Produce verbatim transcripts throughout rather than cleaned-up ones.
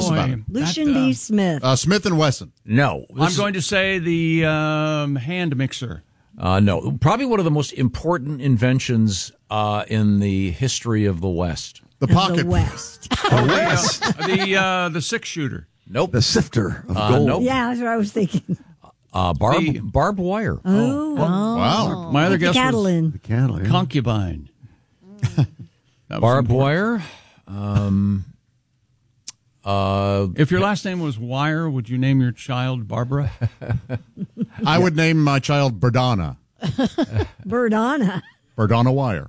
us about it. Lucian That, uh, B. Smith. Uh, Smith and Wesson. No. I'm This going to say the um, hand mixer. Uh, no, probably one of the most important inventions uh, in the history of the West. The of pocket. the West. Oh, the uh, the, uh, the six shooter. Nope. The sifter of Uh, gold. nope. Yeah, that's what I was thinking. Uh, barb, The- barbed wire. Oh, Wow. My other the guess Catalan. The cattle, was yeah. concubine. That was Barbed important. wire. Um, uh, If your last name was Wire, would you name your child Barbara? I would name my child Berdana. Berdana. Berdana Wire.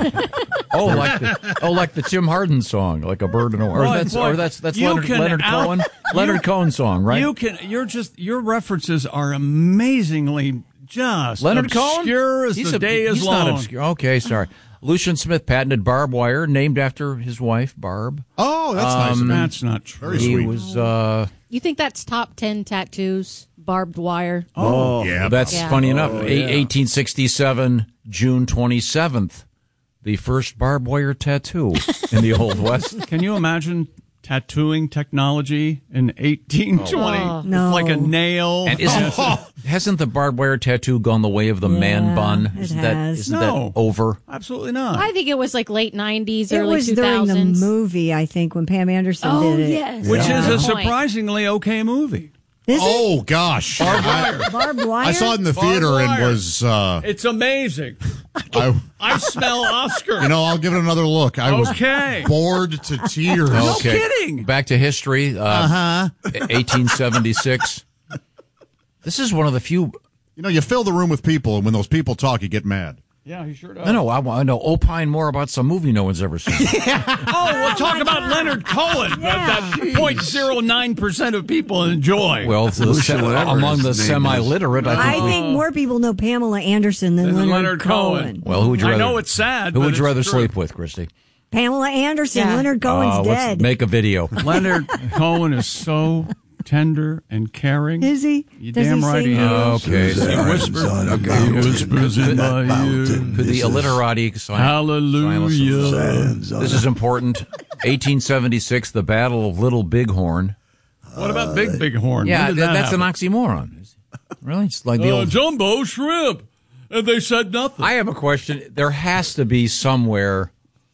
oh, like the oh, like the Tim Harden song, like a bird in a wire. Or Boy, that's boy, or that's that's you Leonard, can Leonard out- Cohen. Leonard you- Cohen song, right? You can. You're just. Your references are amazingly just Leonard Cohen. obscure as He's the a- day is he's long. not obscure. Okay, sorry. Lucian Smith patented barbed wire, named after his wife Barb. Oh, that's nice. of him. That's not true. Very He sweet. was. Uh, You think that's top ten tattoos? Barbed wire. Oh, yeah. that's Yeah. funny enough. Oh, Eight- yeah. eighteen sixty-seven, June twenty-seventh, the first barbed wire tattoo in the Old West. Can you imagine tattooing technology in eighteen twenty? Oh. No. Like a nail. And isn't hasn't the barbed wire tattoo gone the way of the man Yeah, bun? it Isn't that has. isn't No. that over? Absolutely not. I think it was like late nineties, It early was two during thousands. the movie, I think, when Pam Anderson Oh, did it. yes. Which Yeah. is a Good point. surprisingly okay movie. Is it? Oh, gosh. I, Barbed wire? I saw it in the Barbed theater and wire. was, uh, It's amazing. I, I smell Oscar. you know, I'll give it another look. I was Okay. bored to tears. No Okay. kidding. Back to history. Uh Uh-huh. eighteen seventy-six. This is one of the few. You know, you fill the room with people, and when those people talk, you get mad. Yeah, he sure does. No, no, I want to know. Opine more about some movie no one's ever seen. Oh, we'll talk about Leonard Cohen. That, that zero point zero nine percent of people enjoy. Well, to the Lucian, se- whatever among the his name semi-literate, I think. I we- think more people know Pamela Anderson than Than Leonard, Leonard Cohen. Cohen. well, who would you I rather? know it's sad. Who but would you it's rather true. sleep with, Christy? Pamela Anderson. Yeah. Leonard Cohen's Uh, let's dead. make a video. Leonard Cohen is so tender and caring. Is he? You Does damn he right sing he it? is. Okay, Susan, so- He whispers. son of He God, whispers in my ear. To the illiterati, silence. Hallelujah. Sands on This is important. eighteen seventy-six, the Battle of Little Bighorn. What about Big Big Horn? Yeah, When did that, that that's an happen? oxymoron. Really? It's like the Uh, old. jumbo shrimp. And they said nothing. I have a question. There has to be somewhere.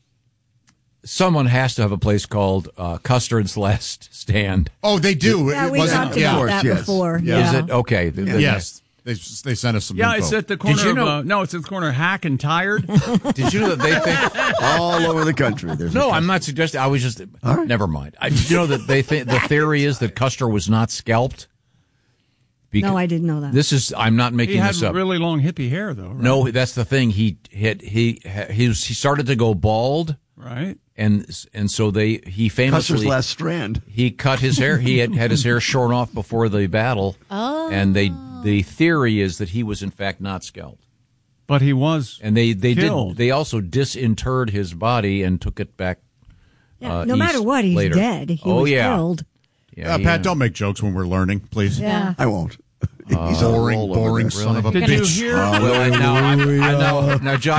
Someone has to have a place called uh, Custard's Last Stand. Oh, they do. Yeah, it we wasn't. talked yeah. about course, that yes. before. Yeah. Yeah. Is it okay? th- th- Yes. They, they sent us some yeah, info. it's at the corner you of, know- uh, no, it's at the corner of Hack and Tired. Did you know that they think? all over the country. There's No, a I'm not suggesting. I was just. Never mind. I, did you know that they think the theory is that Custer was not scalped? Beca- No, I didn't know that. This is. I'm not He making had this up. really long hippie hair, though, right? No, that's the thing. He hit. He he was, he started to go bald, Right? and and so they he famously Custer's last strand. he cut his hair. He had had his hair shorn off before the battle. Oh. And they the theory is that he was in fact not scalped. But he was. And they they Killed. did they also disinterred his body and took it back. Yeah, uh, no east matter what, he's later. dead. He oh was yeah. killed. Yeah, Uh, he, Pat, uh, don't make jokes when we're learning, please. Yeah. I won't. He's on a Boring, roll over boring there. son of a Did bitch. you hear? Well, now, I'm, I know now, Josh.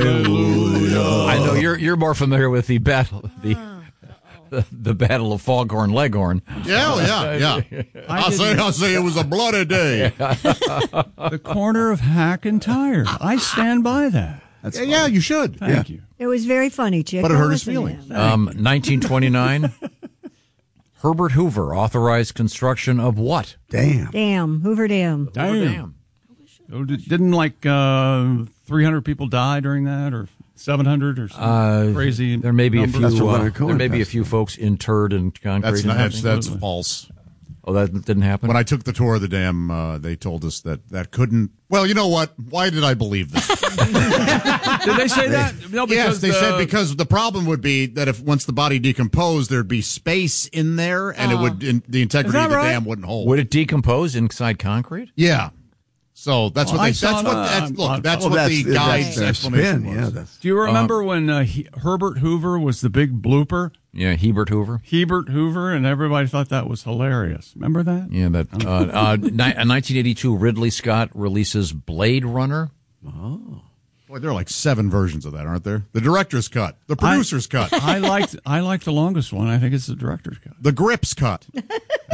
I know you're you're more familiar with the battle the the, the battle of Foghorn Leghorn. Yeah, oh, yeah, yeah. I'll say, I'll say it was a bloody day. The corner of Hack and Tired. I stand by that. That's Yeah, yeah, you should. Thank you. It was very funny, Chick. But it Don't hurt his listen to feelings. him. Um, nineteen twenty-nine. Herbert Hoover authorized construction of what? Damn. Damn, Hoover Dam. Damn. Oh, did- Didn't like uh, three hundred people die during that, or seven hundred, or some Uh, crazy? There may be number? a few. That's what Uh, Leonard Cohen there may be a passed few folks interred in concrete. That's and not, that's, everything. that's false. Oh, that didn't happen. When I took the tour of the dam, uh, they told us that that couldn't. Well, you know what? Why did I believe this? Did they say that? No, yes, they the- said because the problem would be that if once the body decomposed, there'd be space in there, and it would in, the integrity Is that of the right? dam wouldn't hold. Would it decompose inside concrete? Yeah. So that's Well, what I they. saw That's what. that That's, on- look, on- that's Well, what that's, the that's guide's their explanation spin. was. Yeah, that's, Do you remember when uh, he, Herbert Hoover was the big blooper? Yeah, Hebert Hoover. Hebert Hoover, and everybody thought that was hilarious. Remember that? Yeah, that. Uh, uh, ni- uh, nineteen eighty-two, Ridley Scott releases Blade Runner. Boy, there are like seven versions of that, aren't there? The director's cut, the producer's I, cut, I liked I liked the longest one. I think it's the director's cut. the Grips cut. Yeah,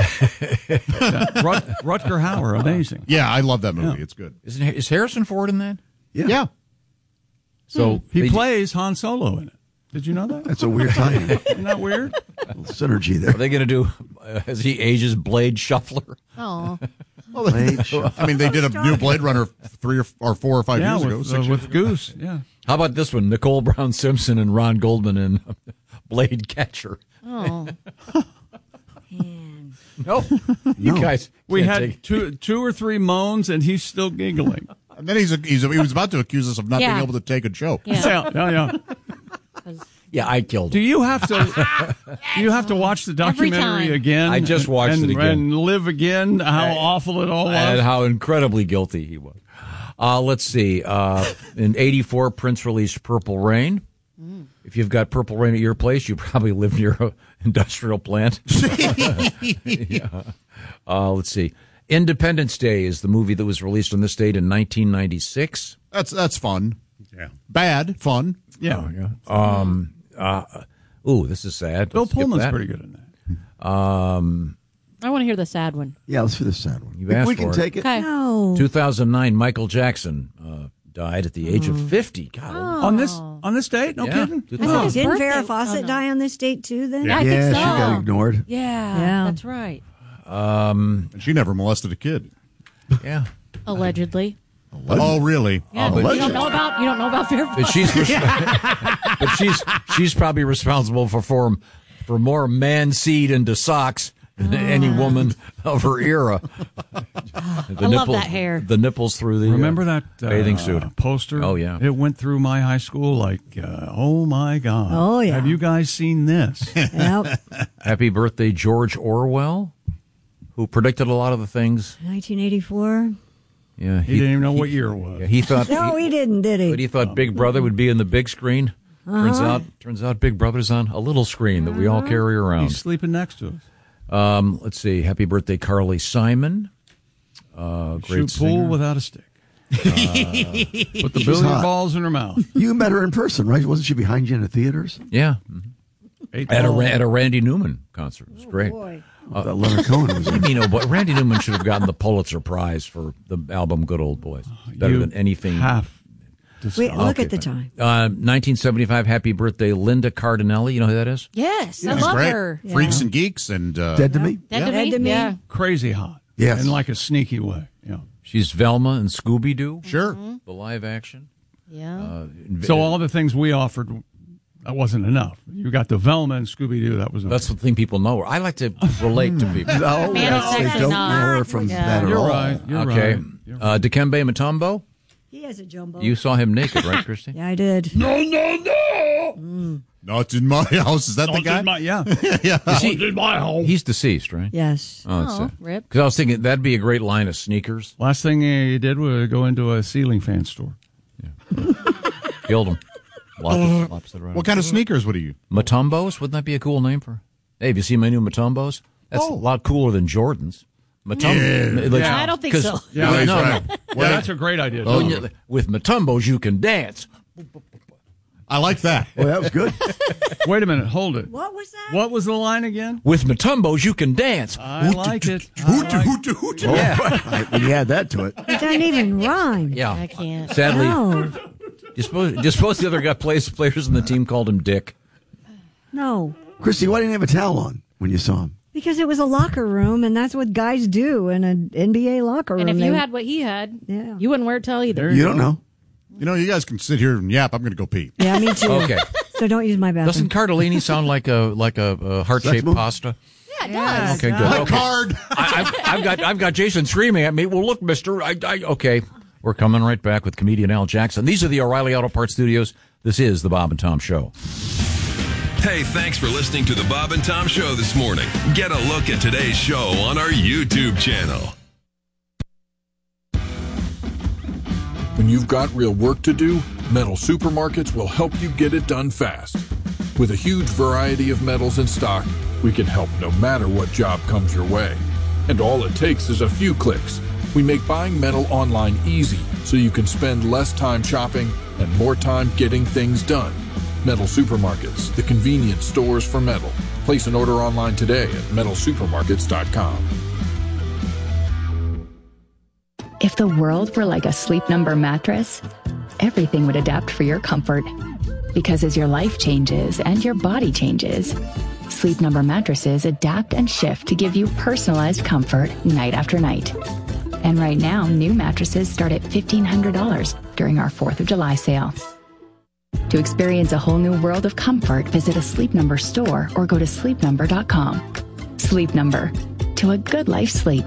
Rut, Rutger Hauer, amazing. Yeah, I love that movie. Yeah. It's good. Isn't is Harrison Ford in that? Yeah. Yeah. So He they- plays Han Solo in it. Did you know that? That's a weird timing. Isn't that weird? Synergy there. Are they going to do uh, as he ages Blade Shuffler? Oh, Blade Shuffler. I mean, they did a new Blade Runner three or, or four or five yeah, years ago. with, six uh, years with ago. Goose. Yeah. How about this one? Nicole Brown Simpson and Ron Goldman in Blade Catcher. oh. No, you No. guys. We can't had take- two two or three moans, and he's still giggling. And then he's, a, he's a, he was about to accuse us of not Yeah. being able to take a joke. Yeah. Yeah, yeah, yeah. Yeah, I killed Do him. you have to? Do you have to watch the Every documentary time. again? I just watched and, it again. and live again. How awful it all And was. how incredibly guilty he was. Uh, let's see. Uh, in eighty-four, Prince released Purple Rain. If you've got Purple Rain at your place, you probably live near an industrial plant. Yeah. Uh, let's see. Independence Day is the movie that was released on this date in nineteen ninety-six. That's that's fun. Yeah. Bad fun. Yeah. Um, uh, ooh, this is sad. Bill Let's skip Pullman's that. pretty good in that. Um, I want to hear the sad one. Yeah, let's do the sad one. You we asked we can for it. take it. Okay. No. two thousand nine, Michael Jackson uh, died at the age of fifty. God, On this on this date? No Yeah. kidding. Two I thought thousand. his Didn't birthday- Farrah oh, Fawcett no. die on this date too then? Yeah, I yeah, think so. she got ignored. Yeah, Yeah. that's right. Um, And she never molested a kid. yeah. Allegedly. Oh, really? Yeah, Oh, you allegedly. don't know about you don't know about Farrah But Fawcett. she's, resp- but she's she's probably responsible for for, for more man seed into socks than any woman of her era. The I love that hair. The nipples through the Remember uh, that uh, bathing suit poster? Oh, yeah. It went through my high school like, uh, oh my God. Oh, yeah. Have you guys seen this? Yep. Happy birthday, George Orwell, who predicted a lot of the things. nineteen eighty-four. Yeah, He didn't even know what year it was. Yeah, he thought. No, he didn't, did But he? he thought Big Brother would be in the big screen. Turns out, turns out, Big Brother's on a little screen that we all carry around. He's sleeping next to us. Um, let's see. Happy birthday, Carly Simon. Uh, great Shoot pool singer. without a stick. Uh, put the billiard hot. balls in her mouth. You met her in person, right? Wasn't she behind you in the theaters? Yeah, Eight at a balls. Ra- at a Randy Newman concert. It was great. Boy. that Leonard Cohen was in. You know, but Randy Newman should have gotten the Pulitzer Prize for the album "Good Old Boys." Better You than anything. have to Wait, stop. look Okay, at the fine. time. Uh, nineteen seventy-five. Happy birthday, Linda Cardinelli. You know who that is? Yes, I She's love great. her. Freaks and Geeks and uh, Dead to me? Dead Yeah. to Dead me? to me? Yeah. Crazy hot. Yes. In like a sneaky way. Yeah. She's Velma and Scooby Doo. Sure. The live action. Yeah. Uh, So all the things we offered, that wasn't enough. You got the Velma and Scooby Doo. That was enough. That's the thing people know. I like to relate to people. No, Man, that's, it's they actually don't not. know her from Yeah. that at You're all. right. You're okay. right. You're Uh, Dikembe Mutombo. He has a jumbo. You saw him naked, right, Christy? Yeah, I did. No, no, no. Not in my house. Is that the Don't guy? do my- yeah. Is he- in my home. he's deceased, right? Yes. Oh, that's Oh, it. rip. Because I was thinking that'd be a great line of sneakers. Last thing he did was go into a ceiling fan store. Killed him. Lopped, lopped it right What off. kind of sneakers would you? Matombos? Wouldn't that be a cool name for? Hey, have you seen my new Matombos? That's Oh. a lot cooler than Jordans. Matumbo. Yeah. Yeah, I don't think 'cause- so. Yeah, No, he's no, right. no. Yeah, that's a great idea. Oh. When you- with Matumbos, you can dance. I like that. Oh, that was good. Wait a minute. Hold it. What was that? What was the line again? With Matumbos, you can dance. I like it. I Hoot, like- hoot, hoot. Yeah. Right, when you add that to it. It doesn't even rhyme. Yeah. I can't. Sadly, No. do you suppose, do you suppose the other guy plays players in the team called him Dick? No. Christy, why didn't you have a towel on when you saw him? Because it was a locker room, and that's what guys do in an N B A locker room. And if you They- had what he had, Yeah. you wouldn't wear it till either. There You you don't go. know. You know, you guys can sit here and yap. I'm going to go pee. Yeah, me too. Okay. So don't use my bathroom. Doesn't cardellini sound like a like a, a heart shaped move? pasta? Yeah, it does. Okay, good. My Okay. card. I, I've, I've got I've got Jason screaming at me. Well, look, Mister. I, I okay. We're coming right back with comedian Al Jackson. These are the O'Reilly Auto Parts Studios. This is the Bob and Tom Show. Hey, thanks for listening to the Bob and Tom Show this morning. Get a look at today's show on our YouTube channel. When you've got real work to do, Metal Supermarkets will help you get it done fast. With a huge variety of metals in stock, we can help no matter what job comes your way. And all it takes is a few clicks. We make buying metal online easy so you can spend less time shopping and more time getting things done. Metal Supermarkets, the convenience stores for metal. Place an order online today at metal supermarkets dot com. If the world were like a Sleep Number mattress, everything would adapt for your comfort. Because as your life changes and your body changes, Sleep Number mattresses adapt and shift to give you personalized comfort night after night. And right now, new mattresses start at fifteen hundred dollars during our fourth of July sale. To experience a whole new world of comfort, visit a Sleep Number store or go to sleep number dot com. Sleep Number. To a good life sleep.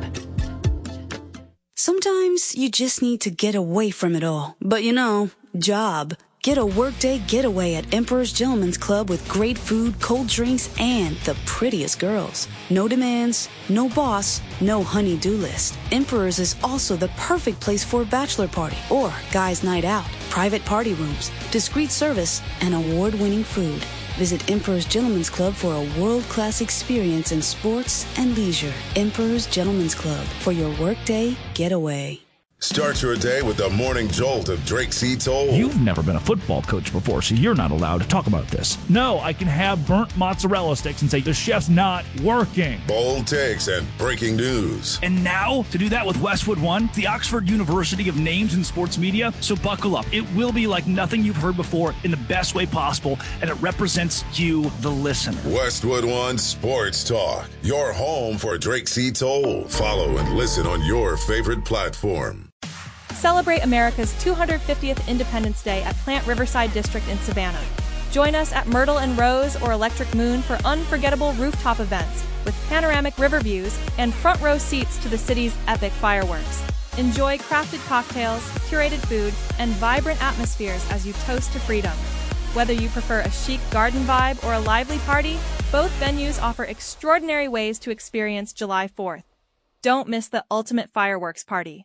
Sometimes you just need to get away from it all. But you know, job. Get a workday getaway at Emperor's Gentleman's Club with great food, cold drinks, and the prettiest girls. No demands, no boss, no honey-do list. Emperor's is also the perfect place for a bachelor party or guys' night out. Private party rooms, discreet service, and award-winning food. Visit Emperor's Gentleman's Club for a world-class experience in sports and leisure. Emperor's Gentleman's Club for your workday getaway. Start your day with the morning jolt of Drake C. Toll. You've never been a football coach before, so you're not allowed to talk about this. No, I can have burnt mozzarella sticks and say the chef's not working. Bold takes and breaking news. And now, to do that with Westwood One, the Oxford University of Names in Sports Media. So buckle up. It will be like nothing you've heard before in the best way possible, and it represents you, the listener. Westwood One Sports Talk, your home for Drake C. Toll. Follow and listen on your favorite platform. Celebrate America's two hundred fiftieth Independence Day at Plant Riverside District in Savannah. Join us at Myrtle and Rose or Electric Moon for unforgettable rooftop events with panoramic river views and front row seats to the city's epic fireworks. Enjoy crafted cocktails, curated food, and vibrant atmospheres as you toast to freedom. Whether you prefer a chic garden vibe or a lively party, both venues offer extraordinary ways to experience July fourth. Don't miss the ultimate fireworks party.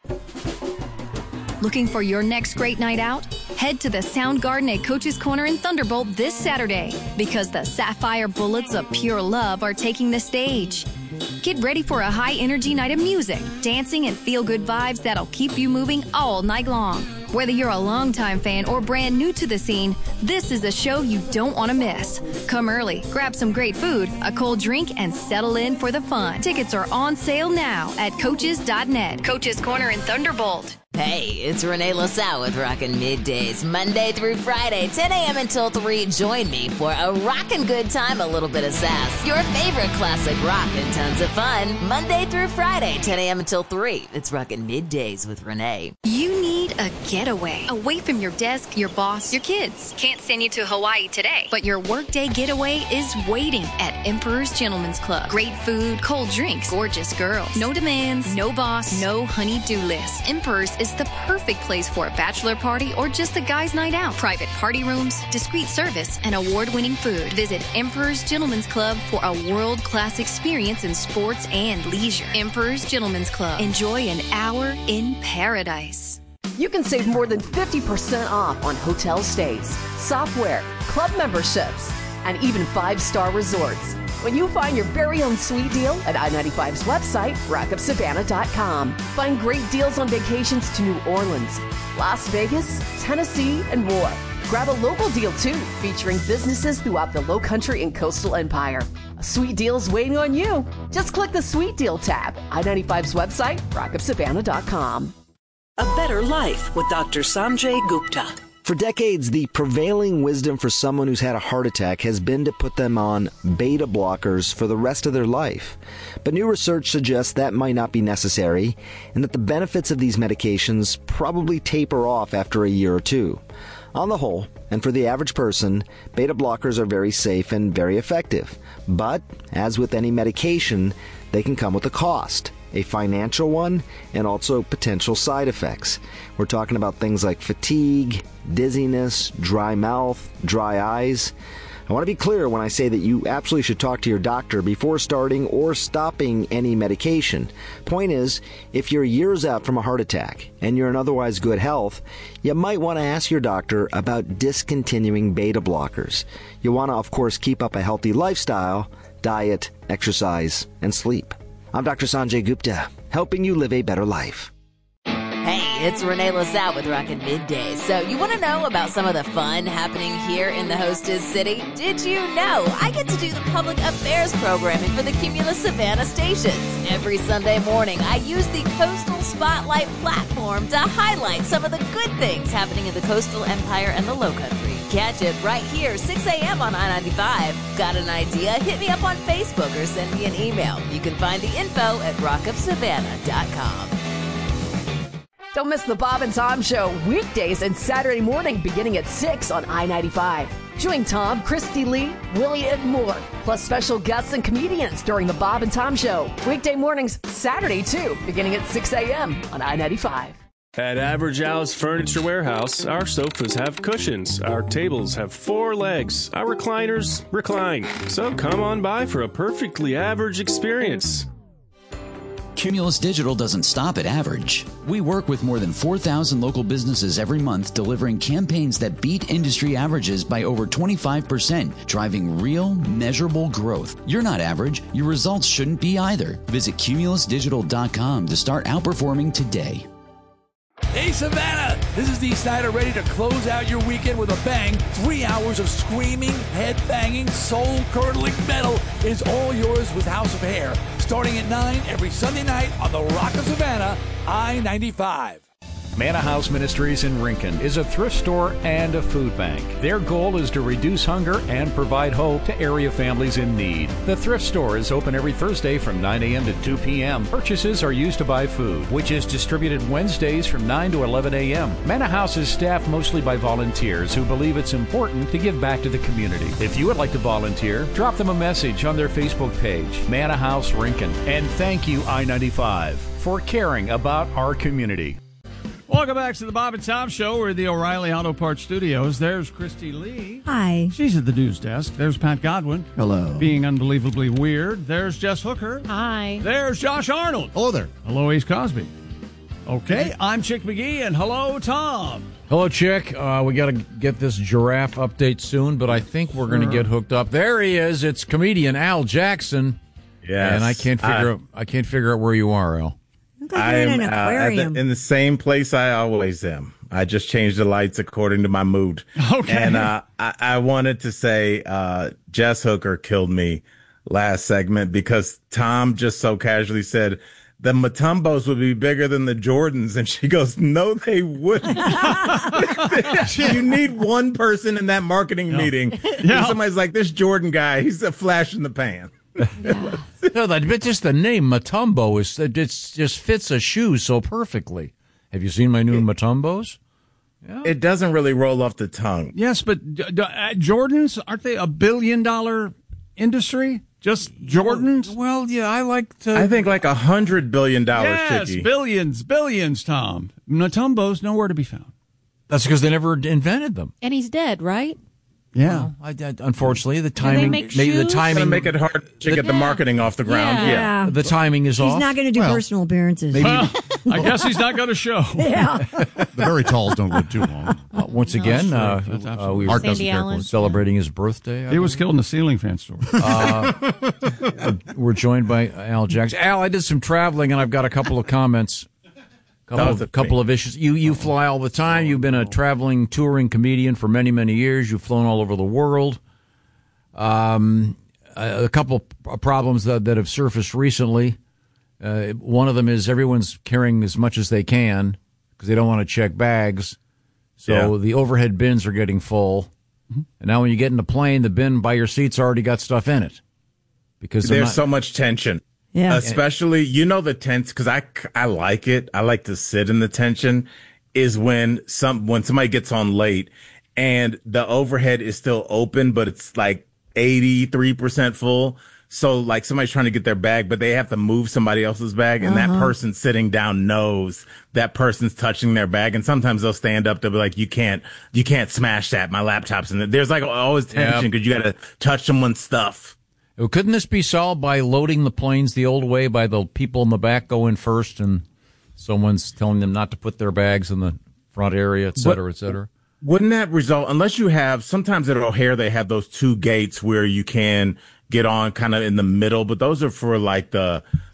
Looking for your next great night out? Head to the Sound Garden at Coach's Corner in Thunderbolt this Saturday because the Sapphire Bullets of Pure Love are taking the stage. Get ready for a high-energy night of music, dancing, and feel-good vibes that'll keep you moving all night long. Whether you're a longtime fan or brand new to the scene, this is a show you don't want to miss. Come early, grab some great food, a cold drink, and settle in for the fun. Tickets are on sale now at coaches dot net. Coach's Corner in Thunderbolt. Hey, it's Renee LaSalle with Rockin' Middays, Monday through Friday, ten a.m. until three. Join me for a rockin' good time, a little bit of sass, your favorite classic rock, and tons of fun. Monday through Friday, ten a.m. until three. It's Rockin' Middays with Renee. You need a getaway, away from your desk, your boss, your kids. Can't send you to Hawaii today, but your workday getaway is waiting at Emperor's Gentleman's Club. Great food, cold drinks, gorgeous girls. No demands, no boss, no honey-do list. Emperor's is the perfect place for a bachelor party or just a guy's night out. Private party rooms, discreet service, and award-winning food. Visit Emperor's Gentleman's Club for a world-class experience in sports and leisure. Emperor's Gentleman's Club. Enjoy an hour in paradise. You can save more than fifty percent off on hotel stays, software, club memberships, and even five-star resorts when you find your very own sweet deal at I ninety-five's website, rock up savannah dot com. Find great deals on vacations to New Orleans, Las Vegas, Tennessee, and more. Grab a local deal, too, featuring businesses throughout the Lowcountry and Coastal Empire. A sweet deal is waiting on you. Just click the Sweet Deal tab. I ninety-five's website, rock up savannah dot com. A Better Life with Doctor Sanjay Gupta. For decades, the prevailing wisdom for someone who's had a heart attack has been to put them on beta blockers for the rest of their life. But new research suggests that might not be necessary, and that the benefits of these medications probably taper off after a year or two. On the whole, and for the average person, beta blockers are very safe and very effective. But, as with any medication, they can come with a cost. A financial one, and also potential side effects. We're talking about things like fatigue, dizziness, dry mouth, dry eyes. I want to be clear when I say that you absolutely should talk to your doctor before starting or stopping any medication. Point is, if you're years out from a heart attack and you're in otherwise good health, you might want to ask your doctor about discontinuing beta blockers. You want to, of course, keep up a healthy lifestyle, diet, exercise, and sleep. I'm Doctor Sanjay Gupta, helping you live a better life. Hey, it's Renee LaSalle with Rockin' Middays. So you want to know about some of the fun happening here in the hostess city? Did you know I get to do the public affairs programming for the Cumulus Savannah stations? Every Sunday morning, I use the Coastal Spotlight platform to highlight some of the good things happening in the coastal empire and the low country. Catch it right here, six a.m. on I ninety-five. Got an idea? Hit me up on Facebook or send me an email. You can find the info at rock of savannah dot com. Don't miss the Bob and Tom Show weekdays and Saturday morning beginning at six on I ninety-five. Join Tom, Christy Lee, Willie, and more, plus special guests and comedians during the Bob and Tom Show. Weekday mornings, Saturday too, beginning at six a.m. on I ninety-five. At Average Al's Furniture Warehouse, our sofas have cushions, our tables have four legs, our recliners recline. So come on by for a perfectly average experience. Cumulus Digital doesn't stop at average. We work with more than four thousand local businesses every month, delivering campaigns that beat industry averages by over twenty-five percent, driving real, measurable growth. You're not average. Your results shouldn't be either. Visit cumulus digital dot com to start outperforming today. Hey, Savannah! This is Dee Snider, ready to close out your weekend with a bang. Three hours of screaming, head-banging, soul-curdling metal is all yours with House of Hair, starting at nine every Sunday night on the Rock of Savannah, I ninety-five. Manna House Ministries in Rincon is a thrift store and a food bank. Their goal is to reduce hunger and provide hope to area families in need. The thrift store is open every Thursday from nine a.m. to two p.m. Purchases are used to buy food, which is distributed Wednesdays from nine to eleven a.m. Manna House is staffed mostly by volunteers who believe it's important to give back to the community. If you would like to volunteer, drop them a message on their Facebook page, Manna House Rincon. And thank you, I ninety-five, for caring about our community. Welcome back to the Bob and Tom Show. We're at the O'Reilly Auto Parts Studios. There's Christy Lee. Hi. She's at the news desk. There's Pat Godwin. Hello. Being unbelievably weird. There's Jess Hooker. Hi. There's Josh Arnold. Hello there. Hello, Ace Cosby. Okay, I'm Chick McGee, and hello, Tom. Hello, Chick. Uh, we got to get this giraffe update soon, but I think we're going to get hooked up. There he is. It's comedian Al Jackson. Yes. And I can't figure I, out. I can't figure out where you are, Al. I am in, an uh, at the, in the same place I always am. I just changed the lights according to my mood. Okay. And uh, I, I wanted to say uh, Jess Hooker killed me last segment because Tom just so casually said the Matumbos would be bigger than the Jordans. And she goes, no, they wouldn't. You need one person in that marketing yeah. meeting. Yeah. Somebody's like, this Jordan guy, he's a flash in the pan. Yeah. No, that, but just the name Matumbo is it just fits a shoe so perfectly. Have you seen my new it, Matumbos? Yeah. It doesn't really roll off the tongue. Yes, but uh, Jordans, aren't they a billion dollar industry? Just Jordans? Well, yeah, I like to. I think like a hundred billion dollars. Yes, Chicky. billions, billions. Tom, Matumbos nowhere to be found. That's because they never invented them. And he's dead, right? Yeah, well, I, I, unfortunately, the timing, maybe shoes? Gonna the timing, make it hard to get the yeah. marketing off the ground. Yeah, yeah. Yeah. the timing is He's off. He's not going to do well, personal appearances. Maybe, well, I guess he's not going to show. Yeah, the very talls don't live too long. Uh, once again, no, uh, uh, we Art were doesn't celebrating his birthday. I he was killed in a ceiling fan store. Uh, we're joined by Al Jackson. Al, I did some traveling, and I've got a couple of comments. Couple, of, couple of issues. You you fly all the time. You've been a traveling, touring comedian for many, many years. You've flown all over the world. Um, a, a couple of problems that, that have surfaced recently. Uh, one of them is everyone's carrying as much as they can because they don't want to check bags. So yeah. the overhead bins are getting full. Mm-hmm. And now when you get in the plane, the bin by your seat's already got stuff in it. Because there's not, so much tension. Yeah. Especially, you know, the tense, because I, I like it. I like to sit in the tension is when some when somebody gets on late and the overhead is still open, but it's like eighty-three percent full. So like somebody's trying to get their bag, but they have to move somebody else's bag. And uh-huh. that person sitting down knows that person's touching their bag. And sometimes they'll stand up. They'll be like, you can't, you can't smash that. My laptop's in there. There's like always tension because yep. you got to touch someone's stuff. Well, couldn't this be solved by loading the planes the old way, by the people in the back go in first and someone's telling them not to put their bags in the front area, et cetera, et cetera? Wouldn't that result, unless you have, sometimes at O'Hare they have those two gates where you can get on kind of in the middle, but those are for like the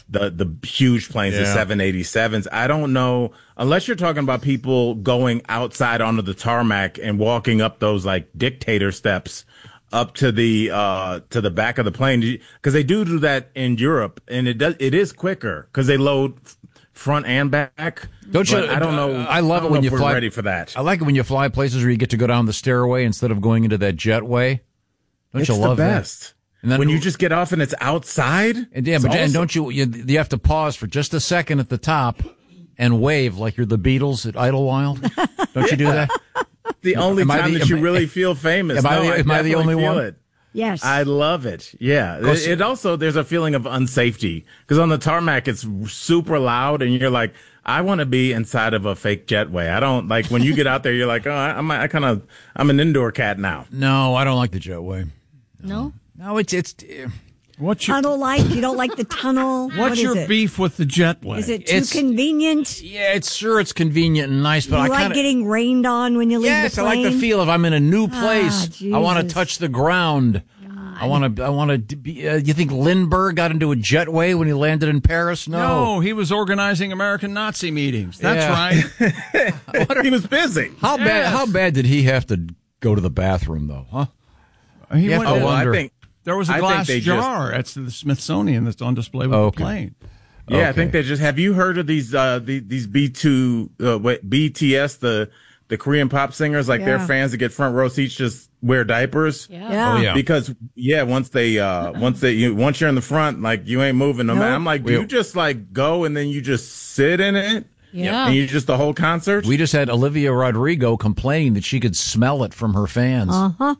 the the huge planes, the Yeah. seven eighty-sevens. I don't know, unless you're talking about people going outside onto the tarmac and walking up those like dictator steps up to the uh to the back of the plane, because they do do that in Europe, and it does it is quicker because they load front and back. Don't you? But I don't know. I love I it don't when know you if we're fly. ready for that. I like it when you fly places where you get to go down the stairway instead of going into that jetway. Don't It's you love the best. that? And then when you just get off and it's outside. And yeah, it's but and awesome. don't you, you? You have to pause for just a second at the top and wave like you're the Beatles at Idlewild. Don't you do that? The only Am I time the- that you am- really feel famous. am I No, the- am I the definitely only feel one? It. Yes. I love it. Yeah. Go It, see- it also, there's a feeling of unsafety because on the tarmac, it's super loud and you're like, I want to be inside of a fake jetway. I don't like when you get out there, you're like, oh, I, I'm, I kind of, I'm an indoor cat now. No, I don't like the jetway. No? No, it's, it's, What's your Tunnel like? You don't like the tunnel? What's What is your it? beef with the jetway? Is it too It's- convenient? yeah, it's sure it's convenient and nice, but you I like kind of. getting rained on when you leave Yes, the I plane? like the feel of I'm in a new place. Ah, I want to Jesus. touch the ground. I want to. I want to. be. Uh, you think Lindbergh got into a jetway when he landed in Paris? No. No, he was organizing American Nazi meetings. That's Yeah. right. He was busy. How bad? Yes. How bad did he have to go to the bathroom though? Huh? He You have went to in- Oh, well, I wonder- think, there was a I think glass they just- jar at the Smithsonian that's on display with Okay. the plane. yeah, I Okay. think they just, have you heard of these, uh, the, these B two, uh, what, B T S, the, the Korean pop singers, like their Yeah. fans that get front row seats just wear diapers? Yeah. Yeah. Oh, yeah. Because yeah, once they uh once they you once you're in the front, like you ain't moving no matter. Nope. I'm like, do We- you just like go and then you just sit in it? Yeah. And you just the whole concert? We just had Olivia Rodrigo complaining that she could smell it from her fans. Uh huh.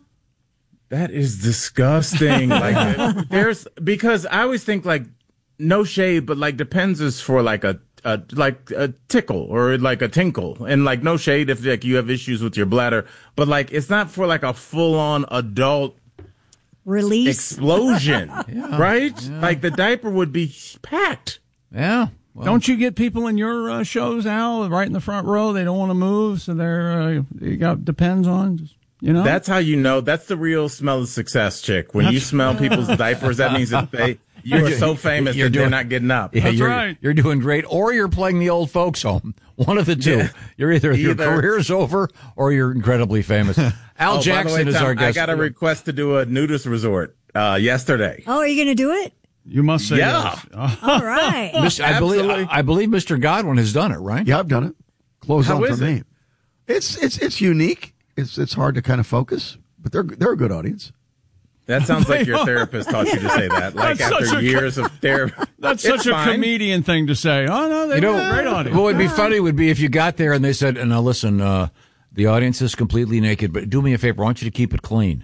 That is disgusting. Like there's because I always think like no shade, but like Depends is for like a, a like a tickle or like a tinkle, and like no shade if like you have issues with your bladder, but like it's not for like a full on adult Release. explosion, right? Like the diaper would be packed. Yeah. Well, Don't you get people in your uh, shows, Al, right in the front row? They don't want to move, so they're uh, you got Depends on. Just, you know, That's how you know. That's the real smell of success, chick. When you smell people's diapers, that means that they you are so famous You're that doing- they're not getting up. Yeah, That's you're, right. You're doing great, or you're playing the old folks home. One of the two. Yeah. You're either, your Either. career's over or you're incredibly famous. Al Oh, by the Jackson way, is Tom, our guest. I got a request to do a nudist resort uh, yesterday. Oh, are you going to do it? you must say Yeah. yes. All right. Mister I believe Absolutely. I, I believe Mister Godwin has done it, right? Yeah, I've done it. Close How on for is it? me. It's it's it's unique. It's it's hard to kind of focus, but they're they're a good audience. That sounds like your therapist taught you to say that. Like That's such after a- years of therapy. That's It's such a fine. comedian thing to say. Oh no, they You know, were great audience. what would be funny would be if you got there and they said, "Now listen, uh, the audience is completely naked, but do me a favor. I want you to keep it clean."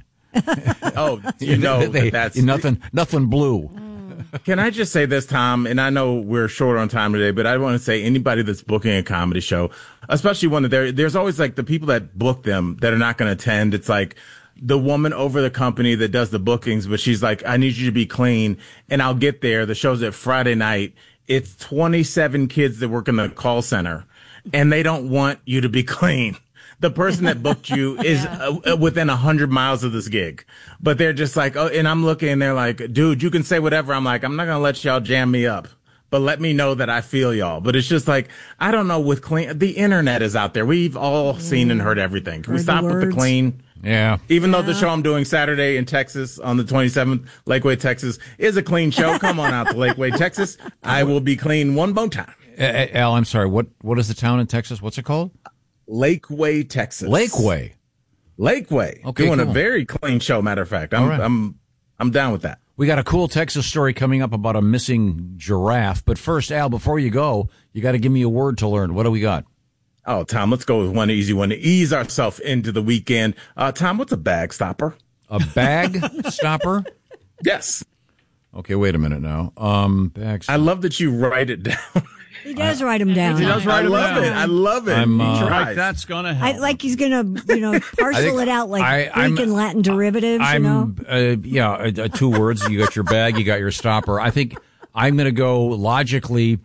Oh, you know They- that that's nothing. Nothing blue. Can I just say this, Tom? And I know we're short on time today, but I want to say anybody that's booking a comedy show, especially one that there, there's always like the people that book them that are not going to attend. It's like the woman over the company that does the bookings, but she's like, I need you to be clean. And I'll get there. The show's at Friday night. It's twenty-seven kids that work in the call center and they don't want you to be clean. The person that booked you is uh, within a hundred miles of this gig, but they're just like, oh, and I'm looking and they're like, dude, you can say whatever. I'm like, I'm not going to let y'all jam me up, but let me know that I feel y'all. But it's just like, I don't know with clean, the internet is out there. We've all seen and heard everything. Can we Heard the stop with the words. clean? Yeah. Even though the show I'm doing Saturday in Texas on the twenty-seventh, Lakeway, Texas, is a clean show. Come on out to Lakeway, Texas. I will be clean one more time. Uh, uh, Al, I'm sorry. What What is the town in Texas? What's it called? Lakeway, Texas. Lakeway. Lakeway. Okay, Doing cool. a very clean show, matter of fact. I'm All right. I'm I'm down with that. We got a cool Texas story coming up about a missing giraffe. But first, Al, before you go, you got to give me a word to learn. What do we got? Oh, Tom, let's go with one easy one to ease ourselves into the weekend. Uh, Tom, what's a bag stopper? A bag stopper? Yes. Okay, wait a minute now. Um, bag I love that you write it down. He does write them down. He does write I them love down. it. I love it. I'm, He uh, tries. Like that's gonna I, help. like he's going to, you know, parcel think it out like I- Greek I'm- and Latin derivatives, you know? I'm, uh, yeah, uh, uh, two words. You got your bag, you got your stopper. I think I'm going to go logically,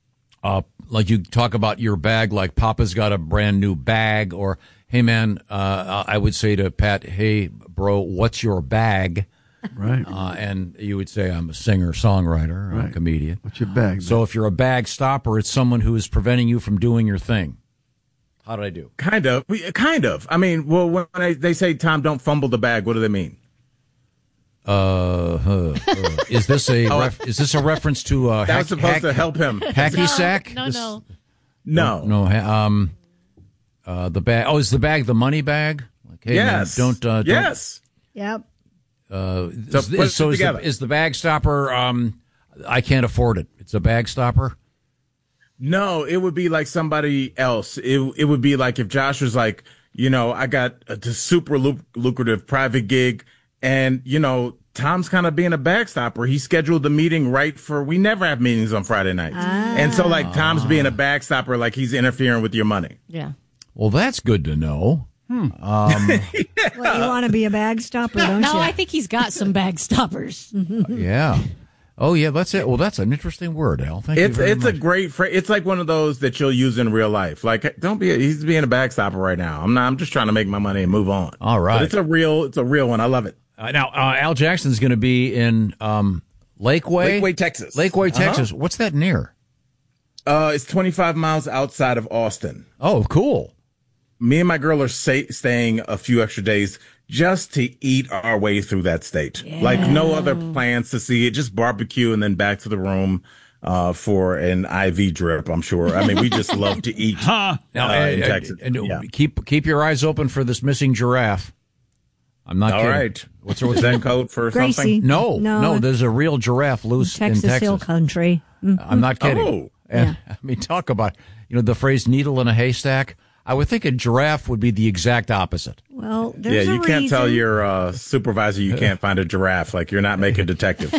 uh, like you talk about your bag, like Papa's got a brand new bag, or hey man, uh, I would say to Pat, hey bro, what's your bag? Right. Uh, and you would say I'm a singer, songwriter, Right. a comedian. What's your bag? So if you're a bag stopper, it's someone who is preventing you from doing your thing. How did I do? Kind of. We- Kind of. I mean, well, when I, they say, Tom, don't fumble the bag, what do they mean? Uh, uh, uh, is this a Oh, ref- is this a reference to uh, That was hack, supposed hack, to help him. hacky No, sack? no, This- no. No. no. ha- Um, uh, the bag. Oh, is the bag the money bag? Like, hey, Yes. man, don't. Uh, don't Yes. Yep. Uh, So is, put is- it so is the, together. is the bag stopper? Um, I can't afford it. It's a bag stopper. No, it would be like somebody else. It it would be like if Josh was like, you know, I got a this super luc- lucrative private gig, and you know, Tom's kind of being a bag stopper. He scheduled the meeting right for. We never have meetings on Friday nights, and so like Tom's being a bag stopper, like he's interfering with your money. Yeah. Well, that's good to know. Hmm. Um, Well, you want to be a bag stopper, don't no, you? I think he's got some bag stoppers. yeah. Oh, yeah. That's it. Well, that's an interesting word, Al. Thank It's you very it's much. a great phrase. It's like one of those that you'll use in real life. Like, don't be. A, he's being a bag stopper right now. I'm not. I'm just trying to make my money and move on. All right. But it's a real. It's a real one. I love it. Uh, now, uh, Al Jackson's going to be in um, Lakeway, Lakeway, Texas. Lakeway, Uh-huh. Texas. What's that near? Uh, it's twenty-five miles outside of Austin. Oh, cool. Me and my girl are say, staying a few extra days just to eat our way through that state. Like no other plans to see it, just barbecue and then back to the room uh, for an I V drip, I'm sure. I mean, we just love to eat uh, Now, in uh, Texas. and Yeah. keep keep your eyes open for this missing giraffe. I'm not All kidding. right. What's, Is what's that code for Gracie. something? No, no, No. There's a real giraffe loose Texas, in Texas. Hill Country. Mhm. I'm not kidding. Oh. And, I mean, talk about, you know, the phrase needle in a haystack. I would think a giraffe would be the exact opposite. Well, Yeah, there's a you can't tell reason. your uh, supervisor you can't find a giraffe. Like you're not making detective.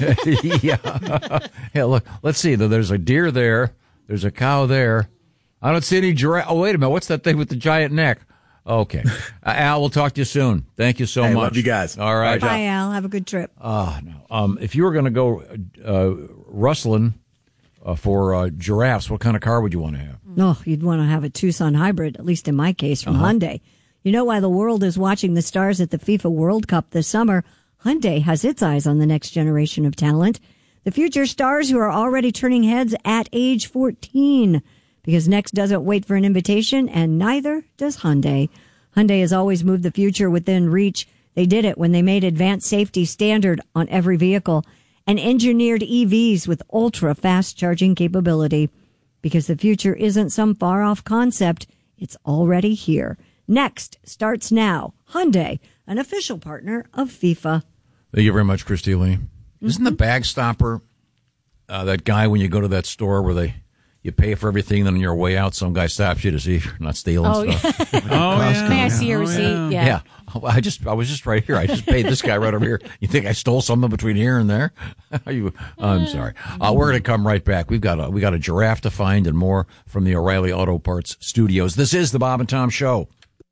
yeah. Yeah, look, let's see. There's a deer there. There's a cow there. I don't see any giraffe. Oh, wait a minute. What's that thing with the giant neck? Okay. Uh, Al, we'll talk to you soon. Thank you so Hey, much. love you guys. All right. Bye, Al. Have a good trip. Uh, no. Um, if you were going to go uh, rustling uh, for uh, giraffes, what kind of car would you want to have? No, you'd want to have a Tucson hybrid, at least in my case, from Uh-huh. Hyundai. You know why the world is watching the stars at the FIFA World Cup this summer? Hyundai has its eyes on the next generation of talent. The future stars who are already turning heads at age fourteen. Because Next doesn't wait for an invitation, and neither does Hyundai. Hyundai has always moved the future within reach. They did it when they made advanced safety standard on every vehicle and engineered E Vs with ultra-fast charging capability. Because the future isn't some far-off concept, it's already here. Next starts now. Hyundai, an official partner of FIFA. Thank you very much, Christy Lee. Isn't the bag stopper uh, that guy when you go to that store where they you pay for everything, then on your way out, some guy stops you to see if you're not stealing Oh, stuff? yeah. Oh, yeah. May I see your receipt? yeah. Yeah. Yeah. I just I was just right here. I just paid this guy right over here. You think I stole something between here and there? you, I'm sorry. Uh, we're going to come right back. We've got a we got a giraffe to find and more from the O'Reilly Auto Parts studios. This is the Bob and Tom Show.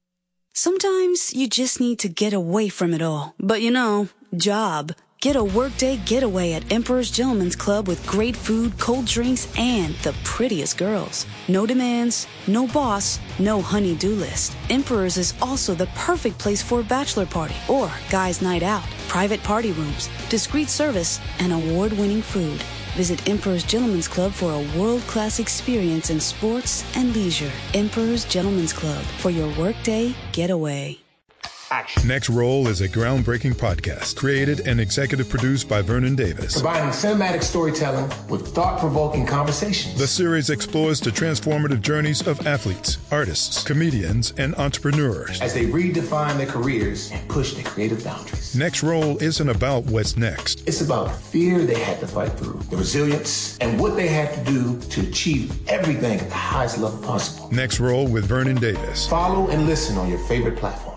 Sometimes you just need to get away from it all. But you know, job. Get a workday getaway at Emperor's Gentleman's Club with great food, cold drinks, and the prettiest girls. No demands, no boss, no honey-do list. Emperor's is also the perfect place for a bachelor party or guys' night out. Private party rooms, discreet service, and award-winning food. Visit Emperor's Gentleman's Club for a world-class experience in sports and leisure. Emperor's Gentleman's Club for your workday getaway. Next Roll is a groundbreaking podcast created and executive produced by Vernon Davis. Combining cinematic storytelling with thought-provoking conversations. The series explores the transformative journeys of athletes, artists, comedians, and entrepreneurs as they redefine their careers and push their creative boundaries. Next Roll isn't about what's next. It's about the fear they had to fight through, the resilience, and what they had to do to achieve everything at the highest level possible. Next Roll with Vernon Davis. Follow and listen on your favorite platform.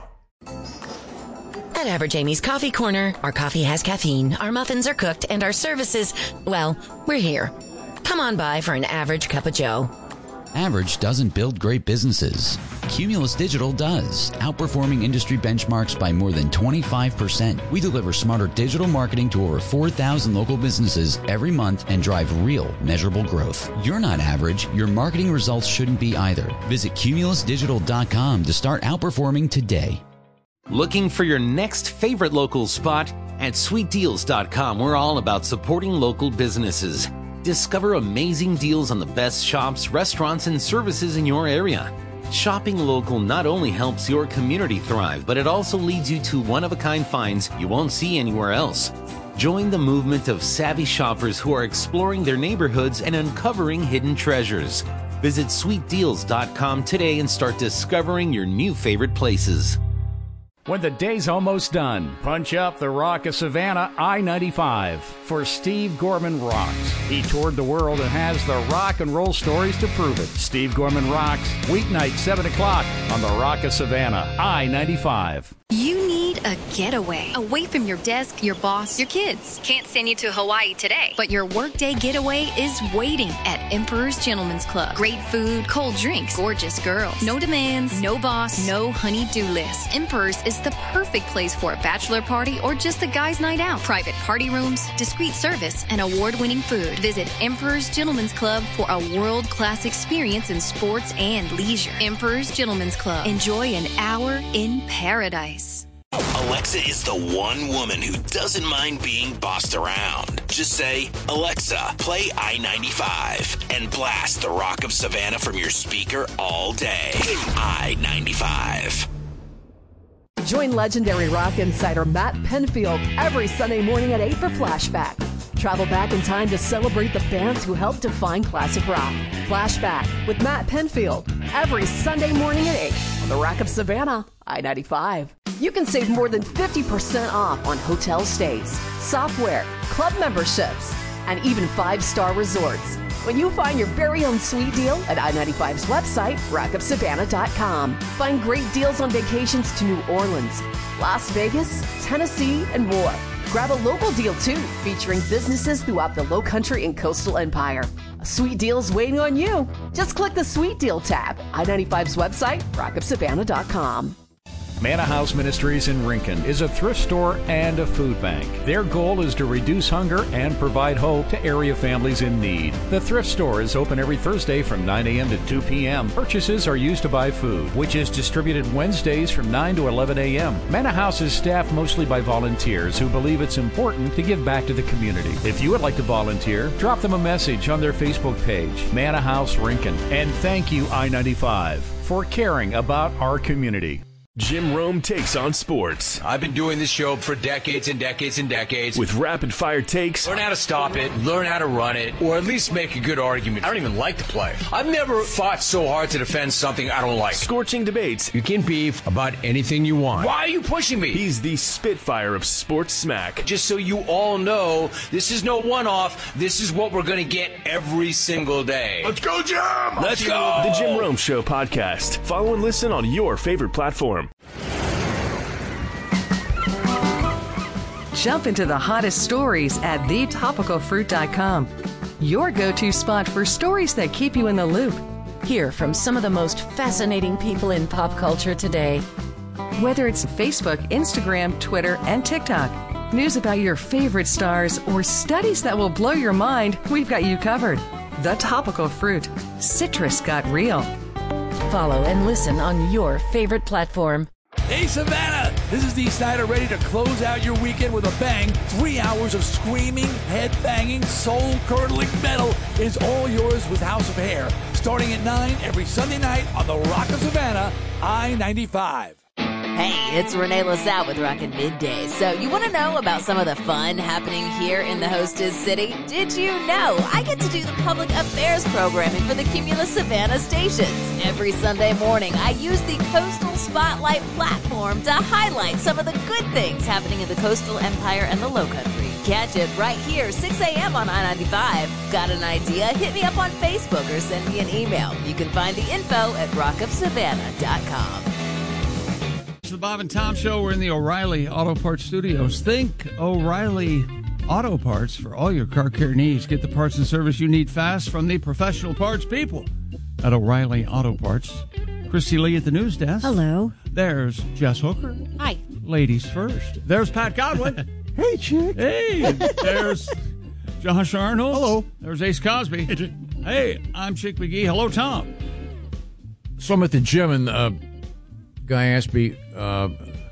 At Average Amy's Coffee Corner, our coffee has caffeine, our muffins are cooked, and our services, well, we're here. Come on by for an average cup of joe. Average doesn't build great businesses. Cumulus Digital does, outperforming industry benchmarks by more than twenty-five percent. We deliver smarter digital marketing to over four thousand local businesses every month and drive real, measurable growth. You're not average. Your marketing results shouldn't be either. Visit cumulus digital dot com to start outperforming today. Looking for your next favorite local spot? At sweet deals dot com, we're all about supporting local businesses. Discover amazing deals on the best shops, restaurants, and services in your area. Shopping local not only helps your community thrive, but it also leads you to one-of-a-kind finds you won't see anywhere else. Join the movement of savvy shoppers who are exploring their neighborhoods and uncovering hidden treasures. Visit sweet deals dot com today and start discovering your new favorite places. When the day's almost done, punch up the Rock of Savannah I ninety-five for Steve Gorman Rocks. He toured the world and has the rock and roll stories to prove it. Steve Gorman Rocks, weeknight seven o'clock on the Rock of Savannah I ninety-five. You need a getaway. Away from your desk, your boss, your kids. Can't send you to Hawaii today, but your workday getaway is waiting at Emperor's Gentleman's Club. Great food, cold drinks, gorgeous girls. No demands, no boss, no honey-do list. Emperor's is the perfect place for a bachelor party or just a guy's night out. Private party rooms, discreet service, and award-winning food. Visit Emperor's Gentleman's Club for a world-class experience in sports and leisure. Emperor's Gentleman's Club. Enjoy an hour in paradise. Alexa is the one woman who doesn't mind being bossed around. Just say, Alexa, play I ninety-five and blast the Rock of Savannah from your speaker all day. I ninety-five. Join legendary rock insider Matt Penfield every Sunday morning at eight for Flashback. Travel back in time to celebrate the bands who helped define classic rock. Flashback with Matt Penfield every Sunday morning at eight on the Rock of Savannah, I ninety-five. You can save more than fifty percent off on hotel stays, software, club memberships, and even five-star resorts when you find your very own sweet deal at I ninety-five's website, rock of savannah dot com. Find great deals on vacations to New Orleans, Las Vegas, Tennessee, and more. Grab a local deal, too, featuring businesses throughout the Lowcountry and Coastal Empire. A sweet deal's waiting on you. Just click the Sweet Deal tab. I ninety-five's website, rock of savannah dot com. Manna House Ministries in Rincon is a thrift store and a food bank. Their goal is to reduce hunger and provide hope to area families in need. The thrift store is open every Thursday from nine a.m. to two p.m. Purchases are used to buy food, which is distributed Wednesdays from nine to eleven a.m. Manna House is staffed mostly by volunteers who believe it's important to give back to the community. If you would like to volunteer, drop them a message on their Facebook page, Manna House Rincon. And thank you, I ninety-five, for caring about our community. Jim Rome takes on sports. I've been doing this show for decades and decades and decades. With rapid-fire takes. Learn how to stop it, learn how to run it, or at least make a good argument. I don't even like to play. I've never fought so hard to defend something I don't like. Scorching debates. You can beef about anything you want. Why are you pushing me? He's the Spitfire of sports smack. Just so you all know, this is no one-off. This is what we're going to get every single day. Let's go, Jim! Let's go! The Jim Rome Show podcast. Follow and listen on your favorite platform. Jump into the hottest stories at the topical fruit dot com. Your go-to spot for stories that keep you in the loop. Hear from some of the most fascinating people in pop culture today. Whether it's Facebook, Instagram, Twitter, and TikTok, news about your favorite stars, or studies that will blow your mind, we've got you covered. The Topical Fruit. Citrus got real. Follow and listen on your favorite platform. Hey, Savannah! This is Dee Snider, ready to close out your weekend with a bang. Three hours of screaming, head-banging, soul-curdling metal is all yours with House of Hair. Starting at nine every Sunday night on the Rock of Savannah, I ninety-five. Hey, it's Renee LaSalle with Rockin' Middays. So you want to know about some of the fun happening here in the hostess city? Did you know I get to do the public affairs programming for the Cumulus Savannah stations? Every Sunday morning, I use the Coastal Spotlight platform to highlight some of the good things happening in the Coastal Empire and the Lowcountry. Catch it right here, six a.m. on I ninety-five. Got an idea? Hit me up on Facebook or send me an email. You can find the info at rock of savannah dot com. The Bob and Tom Show. We're in the O'Reilly Auto Parts Studios. Think O'Reilly Auto Parts for all your car care needs. Get the parts and service you need fast from the professional parts people at O'Reilly Auto Parts. Christy Lee at the news desk. Hello. There's Jess Hooker. Hi. Ladies first. There's Pat Godwin. Hey, chick. Hey. There's Josh Arnold. Hello. There's Ace Cosby. Hey, Chick. Hey, I'm Chick McGee. Hello, Tom. So I'm at the gym, and uh, guy asked me, uh,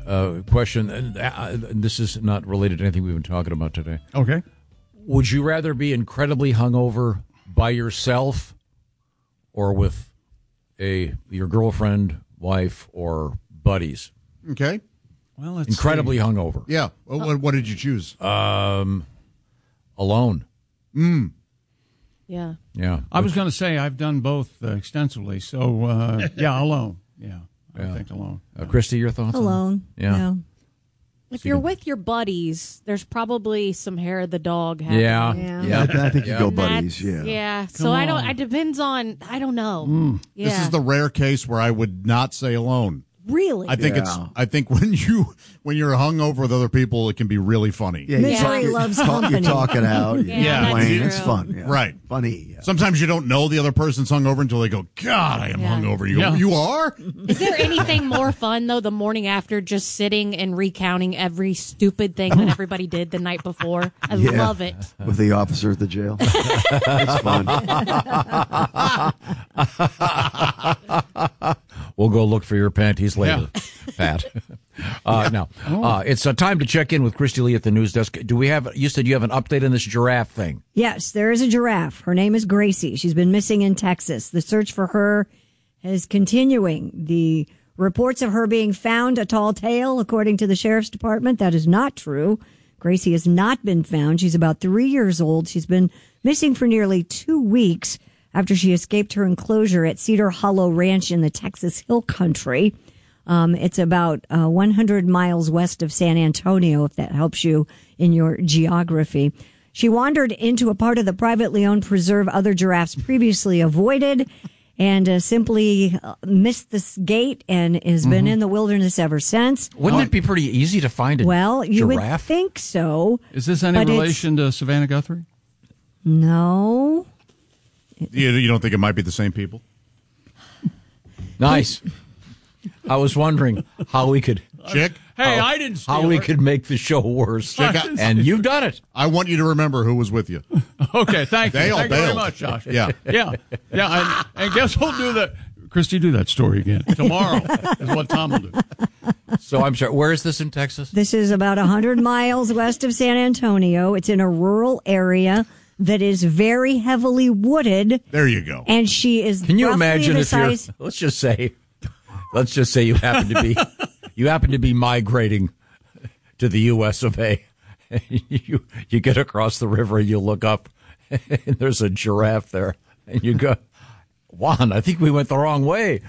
uh, question, and uh, this is not related to anything we've been talking about today. Okay. Would you rather be incredibly hungover by yourself or with a your girlfriend, wife, or buddies? Okay. Well, let's incredibly see. hungover. Yeah. What, what, what did you choose? Um, alone. Mm. Yeah. Yeah. I was going to say I've done both uh, extensively, so uh, yeah, alone. Yeah, I Yeah. think alone. Uh, Christy, your thoughts? on Alone. that? Yeah. Yeah. If you're with your buddies, there's probably some hair of the dog happening. Yeah. Yeah. Yeah. I, I think you Yeah. go And buddies. that's- Yeah. Yeah. So Come I don't. on. It depends on. I don't know. Mm. Yeah. This is the rare case where I would not say alone. Really? I think Yeah. it's. I think when you when you're hungover with other people, it can be really funny. Yeah, you Misery talk- loves you talk- company. You're talking out. Yeah, Yeah, that's playing. It's true. fun. Yeah. Right. Funny. Yeah. Sometimes you don't know the other person's hungover until they go, God, I am Yeah. hungover. You Yeah. you are? Is there anything more fun though? The morning after, just sitting and recounting every stupid thing that everybody did the night before. I Yeah. love it. With the officer at the jail. It's fun. We'll go look for your panties later, Pat. Uh, Now, uh, it's uh, time to check in with Christy Lee at the news desk. Do we have? You said you have an update on this giraffe thing. Yes, there is a giraffe. Her name is Gracie. She's been missing in Texas. The search for her is continuing. The reports of her being found a tall tale, according to the sheriff's department, that is not true. Gracie has not been found. She's about three years old. She's been missing for nearly two weeks after she escaped her enclosure at Cedar Hollow Ranch in the Texas Hill Country. Um, it's about uh, one hundred miles west of San Antonio, if that helps you in your geography. She wandered into a part of the privately owned preserve other giraffes previously avoided and uh, simply uh, missed this gate and has been in the wilderness ever since. Wouldn't it be pretty easy to find a Well, you would giraffe? think so. Is this any but it's- relation to Savannah Guthrie? No. You, you don't think it might be the same people? Nice. I was wondering how we could Chick? Hey, how, I didn't steal how we it. could make the show worse. Chick, I- And you've done it. I want you to remember who was with you. Okay, thank you. They all Thank you very bailed. much, Josh. Yeah. Yeah. Yeah. And, and guess we'll do that. Christy, do that story again. Tomorrow is what Tom will do. So I'm sorry. Where is this in Texas? This is about one hundred miles west of San Antonio. It's in a rural area that is very heavily wooded. There you go. And she is Can you roughly imagine the if size. you're? Let's just say, let's just say you happen to be, you happen to be migrating to the U S of A. And you you get across the river and you look up, and there's a giraffe there, and you go, Juan, I think we went the wrong way.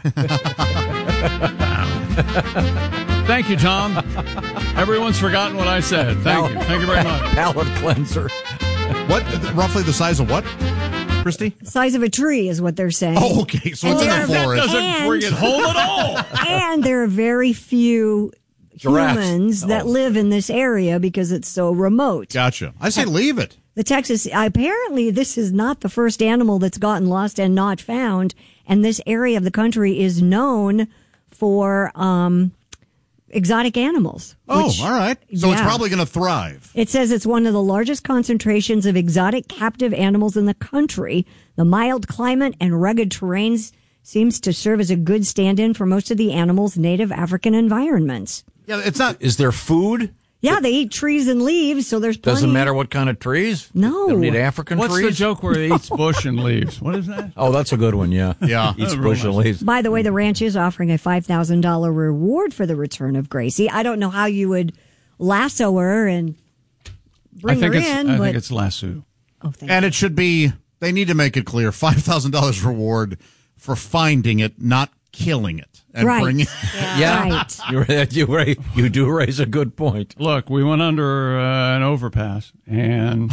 Thank you, Tom. Everyone's forgotten what I said. Thank you. Thank you very much. Palate cleanser. What? Roughly the size of what, Christy? Size of a tree is what they're saying. Oh, okay. So it's in And the there are- forest. Doesn't And- bring it home at all. And there are very few Giraffes. humans that Oh. live in this area because it's so remote. Gotcha. I say leave it. The Texas, apparently this is not the first animal that's gotten lost and not found. And this area of the country is known for um, exotic animals. Oh, which- all right. So it's yeah. probably going to thrive. It says it's one of the largest concentrations of exotic captive animals in the country. The mild climate and rugged terrains seems to serve as a good stand-in for most of the animal's native African environments. Yeah, it's not. Is there food? Yeah, they eat trees and leaves, so there's plenty. Doesn't matter what kind of trees. No. They don't need African What's trees. the joke where it eats bush and leaves? What is that? Oh, that's a good one. Yeah. Yeah. Eats Real bush and nice. leaves. By the way, the ranch is offering a five thousand dollars reward for the return of Gracie. I don't know how you would lasso her and bring I think her it's. in, I but think it's lasso. oh, thank And it should be, they need to make it clear, five thousand dollars reward for finding it, not killing it. And Right. bringing Yeah. Right. You, you, ra- you do raise a good point. Look, we went under uh, an overpass, and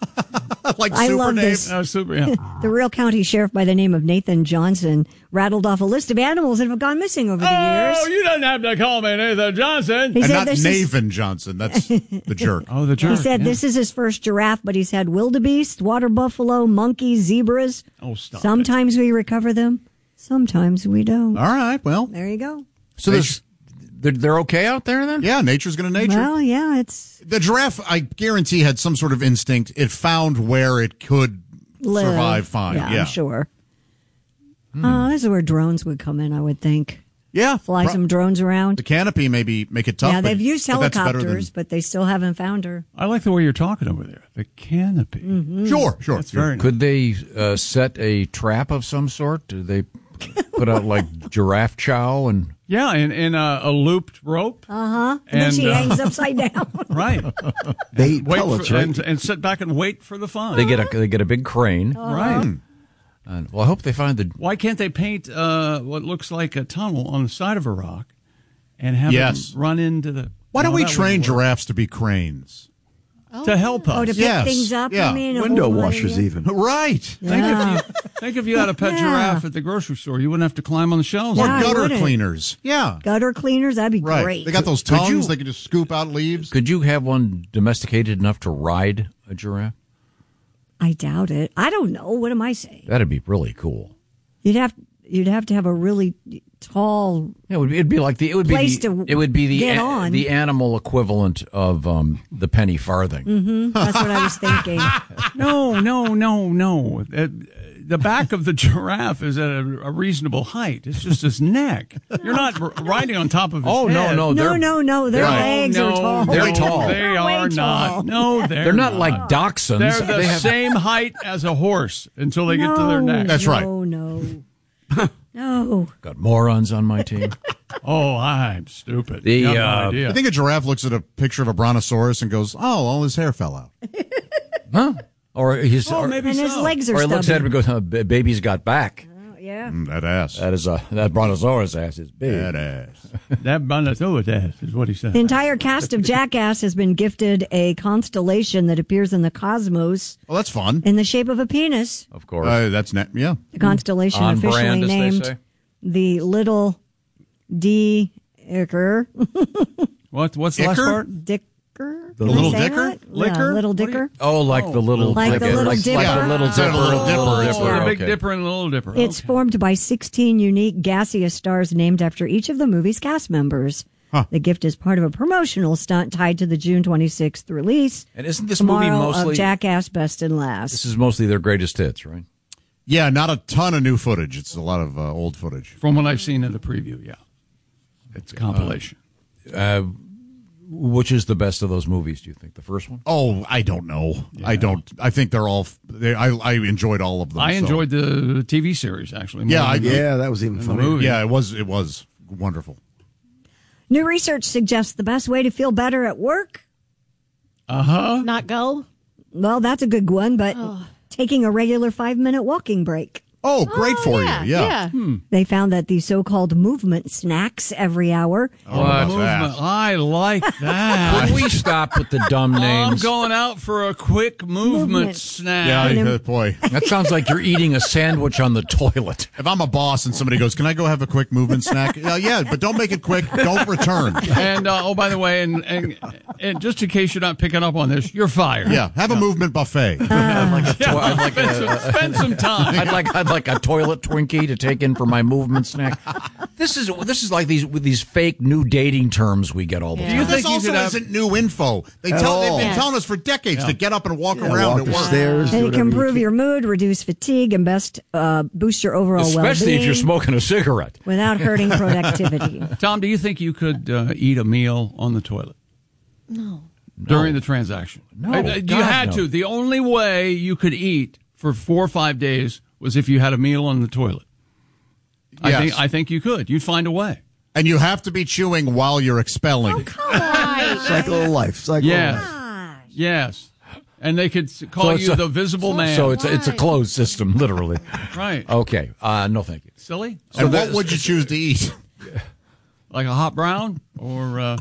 like I Super love Dave. this. uh, super. Yeah. The Real County Sheriff by the name of Nathan Johnson rattled off a list of animals that have gone missing over the Oh, years. you don't have to call me Nathan Johnson. He And said not this is- Nathan Johnson. That's the jerk. Oh, the jerk. He said yeah. this is his first giraffe, but he's had wildebeest, water buffalo, monkeys, zebras. Oh, stop. Sometimes we recover them, sometimes we don't. All right. Well, There you go. So there's, they're, they're okay out there then? yeah, nature's going to nature. Well, yeah, it's The giraffe, I guarantee, had some sort of instinct. It found where it could live. survive fine. Yeah, Yeah. I'm sure. Uh, this is where drones would come in, I would think. Yeah. Fly pro- some drones around. The canopy maybe make it tough. Yeah, but- they've used but that's better helicopters, than- but they still haven't found her. I like the way you're talking over there. The canopy. Mm-hmm. Sure, sure. That's sure. very nice. Could they uh, set a trap of some sort? Do they put out like giraffe chow and Yeah, in, in a, a looped rope. Uh huh. And, then And, she uh, hangs upside down. Right. They eat Wait pellets, for, right? and, and sit back and wait for the fun. they get a they get a big crane? Right. And, well, I hope they find the. Why can't they paint uh, what looks like a tunnel on the side of a rock and have Yes. it run into the... Why don't No, we that train wouldn't work. giraffes to be cranes? To help us. Oh, to pick Yes, things up, yeah. I mean? and Window hold washers, it. even. Right. Think, Yeah. if you, think if you had a pet Yeah. giraffe at the grocery store, you wouldn't have to climb on the shelves. Or Yeah, I gutter wouldn't. cleaners. Yeah. Gutter cleaners, that'd be Right. great. They got those Could tongues. you- They can just scoop out leaves. Could you have one domesticated enough to ride a giraffe? I doubt it. I don't know. What am I saying? That'd be really cool. You'd have you'd have to have a really tall. Yeah, it would be, it'd be like the it would be Place the, to it would be the get a- on. the animal equivalent of um, the penny farthing. Mm-hmm. That's what I was thinking. No, no, no, no. Uh, the back of the giraffe is at a, a reasonable height. It's just his neck. You're not r- riding on top of his Oh, no, head. no, No, no, no. Their No, legs no, are tall. They're no, tall. They They're are way not. tall. No, they're, They're not like dachshunds. They're the They have- same height as a horse until they get to their neck. That's no, right. No, no. No. Got morons on my team. Oh, I'm stupid. The, You have no uh, idea. I think a giraffe looks at a picture of a brontosaurus and goes, "Oh, all his hair fell out." Huh? Or he's Oh, or, maybe And so. his legs are or he looks at him stubby. and goes, oh, ba- "Baby's got back." Oh, yeah. Mm, that ass. That is a that brontosaurus ass is big. That ass. That brontosaurus ass is what he said. The entire cast of Jackass has been gifted a constellation that appears in the cosmos Well, that's fun. in the shape of a penis. Of course. Uh, that's net. Yeah. The constellation On officially brand, as they named say. the Little D Icker. What? What's the last Icker? part? Dicker? The Did I Little say Dicker? that? Yeah, Liquor? Little What do you- Dicker. Oh, like the little Like the Little like, Dipper. like the little Yeah. dipper, Little Dipper, Oh, Dipper. the Big okay. Dipper and the Little Dipper. It's Okay. formed by sixteen unique gaseous stars named after each of the movie's cast members. Huh. The gift is part of a promotional stunt tied to the June twenty-sixth release. And isn't this tomorrow movie mostly of Jackass Best and Last? This is mostly their greatest hits, right? Yeah, not a ton of new footage. It's a lot of uh, old footage. From what I've seen in the preview, yeah. It's a compilation. Uh, which is the best of those movies? Do you think the first one? Oh, I don't know. I don't. I think they're all. They, I I enjoyed all of them. I so. enjoyed the T V series, actually. more Yeah, I, than the- Yeah, that was even than the funny. movie. Yeah, it was. It was wonderful. New research suggests the best way to feel better at work. Uh-huh. Not go? Well, that's a good one, but taking a regular five minute walking break. Oh, great Oh, for yeah, you. Yeah. yeah. Hmm. They found that the so called movement snacks every hour Oh, that's Movement. fast. I like that. Can we stop with the dumb I'm names? going out for a quick movement, Movement. snack. Yeah, And uh, boy. That sounds like you're eating a sandwich on the toilet. If I'm a boss and somebody goes, "Can I go have a quick movement snack?" Yeah, yeah, but don't make it quick. Don't return. And uh, oh, by the way, and, and and just in case you're not picking up on this, you're fired. Yeah, have a movement buffet. Yeah, I'd like spend, a- some, spend some time. I'd like I'd like a toilet Twinkie to take in for my movement snack. This is this is like these with these fake new dating terms we get all the Yeah. time. you This think you also could have- isn't new info. They At tell. They've all. been Yes. telling us for decades to get up and walk Yeah, around walk at the work. stairs. do and it whatever can you improve can. your mood, reduce fatigue, and best uh, boost your overall well-being. Especially if you're smoking a cigarette. without hurting productivity. Tom, do you think you could uh, eat a meal on the toilet? No. During the transaction? No, Uh, You God, had no. to. The only way you could eat for four or five days was if you had a meal on the toilet. I Yes. think I think you could. You'd find a way. And you have to be chewing while you're expelling. Cycle of life. Cycle Yes. of life. Yes. And they could s- call it's you a- the visible man. So it's a, it's a closed system, literally. right. Okay. Uh, no, thank you. Silly? And what would you choose to eat? Like a hot brown or uh,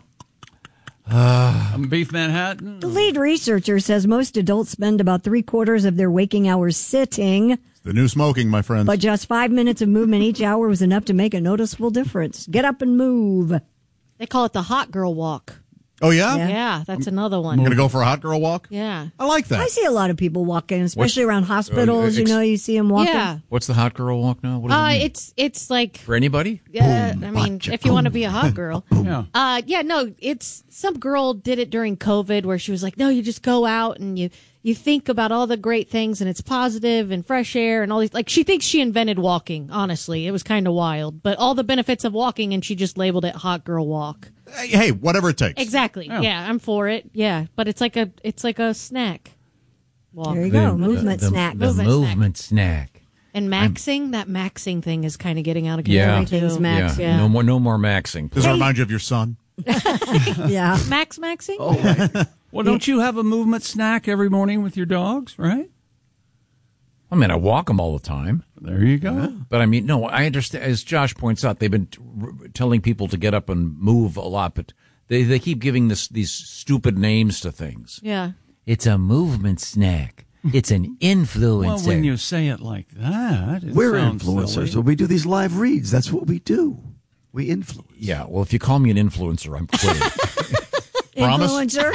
a beef Manhattan? The lead researcher says most adults spend about three quarters of their waking hours sitting, The new smoking, my friends. but just five minutes of movement each hour was enough to make a noticeable difference. Get up and move. They call it the hot girl walk. Oh, yeah? Yeah, yeah that's another one. I'm going to go for a hot girl walk? Yeah. I like that. I see a lot of people walking, especially What's- around hospitals. uh, ex- you know, you see them walking. Yeah. What's the hot girl walk now? What does Uh, it mean? it's it's like For anybody? yeah. I mean, if you want to be a hot girl, Yeah. uh, yeah. No, it's some girl did it during COVID where she was like, no, you just go out and you you think about all the great things and it's positive and fresh air and all these. Like she thinks she invented walking. Honestly, it was kind of wild, but all the benefits of walking, and she just labeled it hot girl walk. Hey, hey, whatever it takes. Exactly. Yeah. Yeah. I'm for it. Yeah, but it's like a it's like a snack. Walk. There you go. Movement the, snack. The Movement movement snack. And maxing, that maxing thing is kind of getting out of Yeah. control. Everything's too. max, yeah. yeah. No more, no more maxing. Does it remind you of your son? Yeah. Max maxing? Oh. Well, don't you have a movement snack every morning with your dogs, right? I mean, I walk them all the time. There you go. But I mean, no, I understand. As Josh points out, they've been t- r- telling people to get up and move a lot, but they, they keep giving this these stupid names to things. Yeah. It's a movement snack. It's an influencer. Well, when you say it like that, it We're sounds influencers. silly. So we do these live reads. That's what we do. We influence. Yeah, well, if you call me an influencer, I'm quitting. Promise? Influencer.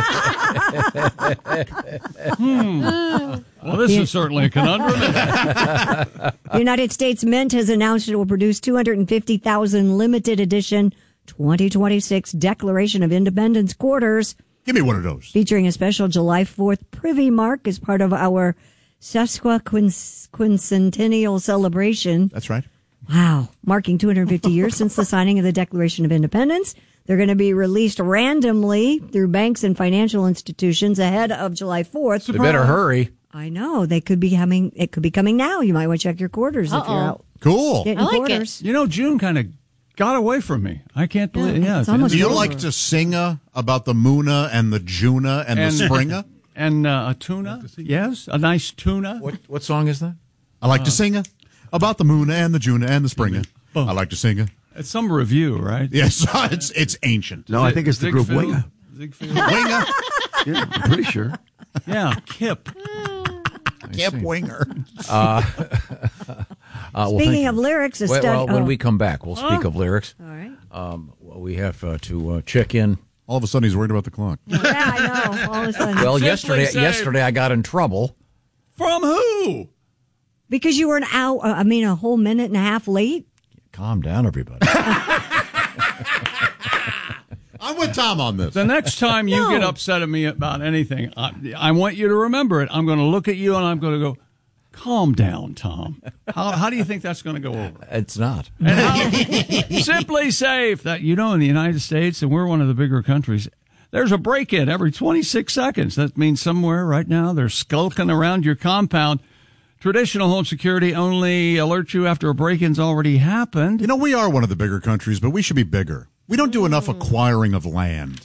Hmm. Well, this is certainly a conundrum. The United States Mint has announced it will produce two hundred fifty thousand limited edition twenty twenty-six Declaration of Independence quarters. Give me one of those. Featuring a special July fourth privy mark as part of our sesquicentennial celebration. That's right. Wow. Marking two hundred fifty years since the signing of the Declaration of Independence. They're going to be released randomly through banks and financial institutions ahead of July fourth. They better hurry. I know. They could be coming. It could be coming now. You might want to check your quarters if you're Uh-oh. out. Cool. Getting I like quarters. You know, June kind of got away from me. I can't believe. Yeah, it's almost Do you over. like to sing uh, about the Moona and the Juna and, And- the Springa? and uh, a tuna. Yes, a nice tuna. What what song is that? I like to sing uh, about the Moona and the Juna and the Springa. I like to sing. Uh, It's some review, right? yes, it's it's ancient. No, I think it's the group Ziegfeld? Winger. Ziegfeld? Winger. Yeah, I'm pretty sure. Yeah, Kip. Kip Winger. Uh, uh, well, thank Speaking you. of lyrics, a Well, study. well, when oh. we come back, we'll speak of lyrics. All right. Um, well, we have uh, to uh, check in. All of a sudden, he's worried about the clock. Yeah, I know. All of a sudden. Well, Simply yesterday, say- yesterday I got in trouble. From who? Because you were an hour, I mean, a whole minute and a half late. Calm down, everybody. I'm with Tom on this. The next time you No. get upset at me about anything, I, I want you to remember it. I'm going to look at you and I'm going to go, calm down, Tom. How, how do you think that's going to go over? It's not. And how, Simply Safe. That you know, in the United States, and we're one of the bigger countries, there's a break-in every twenty-six seconds. That means somewhere right now they're skulking around your compound. Traditional home security only alerts you after a break-in's already happened. You know, we are one of the bigger countries, but we should be bigger. We don't do enough acquiring of land.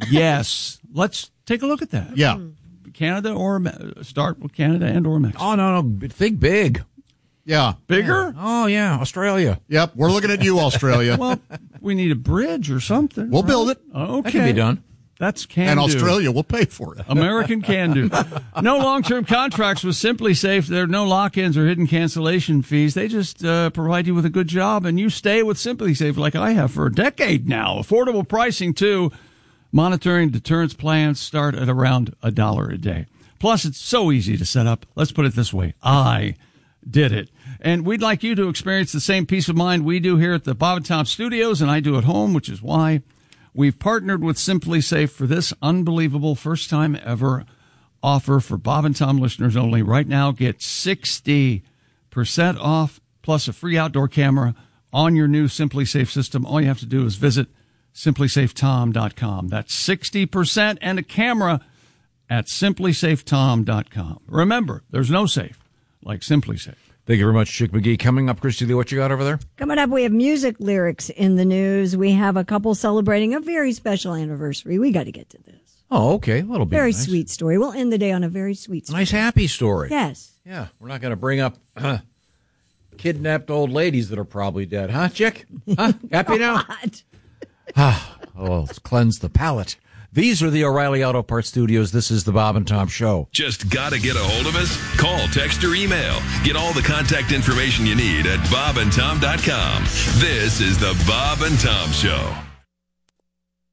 Yes. Let's take a look at that. Yeah. Canada or Me- start with Canada and or Mexico. Oh, no, no. Think big. Yeah. Bigger? Oh, yeah. Australia. Yep. We're looking at you, Australia. Well, we need a bridge or something. We'll build it. Okay. That can be done. That's can And do. Australia will pay for it. American can do. No long-term contracts with Simply Safe. There are no lock-ins or hidden cancellation fees. They just uh, provide you with a good job, and you stay with Simply Safe like I have for a decade now. Affordable pricing, too. Monitoring deterrence plans start at around a dollar a day. Plus, it's so easy to set up. Let's put it this way. I did it. And we'd like you to experience the same peace of mind we do here at the Bob and Tom Studios, and I do at home, which is why we've partnered with Simply Safe for this unbelievable first time ever offer for Bob and Tom listeners only. Right now, get sixty percent off plus a free outdoor camera on your new Simply Safe system. All you have to do is visit simply safe tom dot com. That's sixty percent and a camera at simply safe tom dot com. Remember, there's no safe like Simply Safe. Thank you very much, Chick McGee. Coming up, Christy Lee, what you got over there? Coming up, we have music lyrics in the news. We have a couple celebrating a very special anniversary. We got to get to this. Oh, okay. That'll be Very nice. sweet story. We'll end the day on a very sweet story. Nice, happy story. Yes. Yeah, we're not going to bring up uh, kidnapped old ladies that are probably dead. Huh, Chick? Huh? Happy now? Ah, oh, let's cleanse the palate. These are the O'Reilly Auto Parts Studios. This is the Bob and Tom Show. Just gotta get a hold of us? Call, text, or email. Get all the contact information you need at bob and tom dot com. This is the Bob and Tom Show.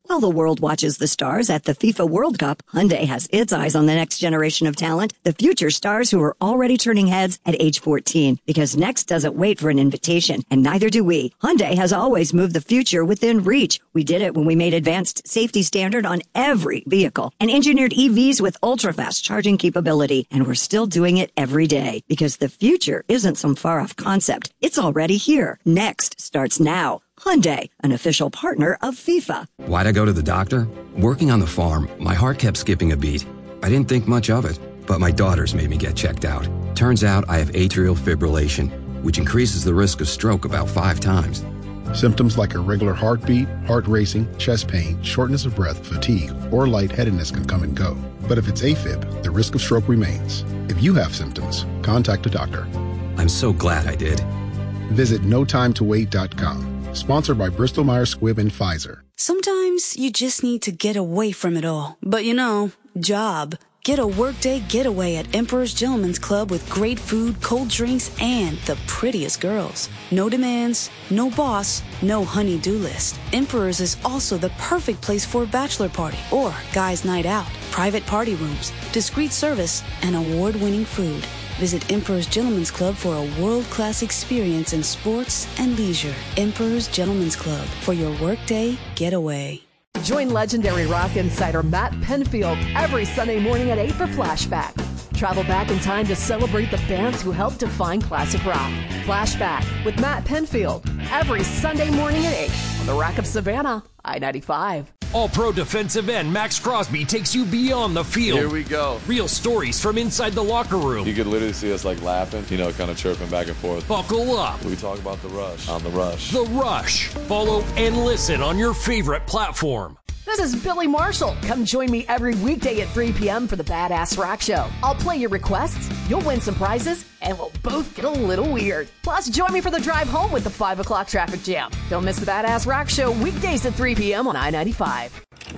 While the world watches the stars at the FIFA World Cup, Hyundai has its eyes on the next generation of talent, the future stars who are already turning heads at age fourteen. Because next doesn't wait for an invitation, and neither do we. Hyundai has always moved the future within reach. We did it when we made advanced safety standard on every vehicle and engineered E Vs with ultra-fast charging capability. And we're still doing it every day because the future isn't some far-off concept. It's already here. Next starts now. Hyundai, an official partner of FIFA. Why'd I go to the doctor? Working on the farm, my heart kept skipping a beat. I didn't think much of it, but my daughters made me get checked out. Turns out I have atrial fibrillation, which increases the risk of stroke about five times. Symptoms like irregular heartbeat, heart racing, chest pain, shortness of breath, fatigue, or lightheadedness can come and go. But if it's AFib, the risk of stroke remains. If you have symptoms, contact a doctor. I'm so glad I did. Visit no time to wait dot com. Sponsored by Bristol Myers Squibb and Pfizer. Sometimes you just need to get away from it all. But you know, job. Get a workday getaway at Emperor's Gentleman's Club with great food, cold drinks, and the prettiest girls. No demands, no boss, no honey-do list. Emperor's is also the perfect place for a bachelor party or guys' night out. Private party rooms, discreet service, and award-winning food. Visit Emperor's Gentleman's Club for a world-class experience in sports and leisure. Emperor's Gentleman's Club for your workday getaway. Join legendary rock insider Matt Penfield every Sunday morning at eight for Flashback. Travel back in time to celebrate the bands who helped define classic rock. Flashback with Matt Penfield every Sunday morning at eight on the Rock of Savannah, I ninety-five. All-Pro defensive end Max Crosby takes you beyond the field. Here we go. Real stories from inside the locker room. You could literally see us like laughing, you know, kind of chirping back and forth. Buckle up. We talk about the rush on the rush. The Rush. Follow and listen on your favorite platform. This is Billy Marshall. Come join me every weekday at three p.m. for the Badass Rock Show. I'll play your requests, you'll win some prizes, and we'll both get a little weird. Plus, join me for the drive home with the five o'clock traffic jam. Don't miss the Badass Rock Show weekdays at three p.m. on I ninety-five.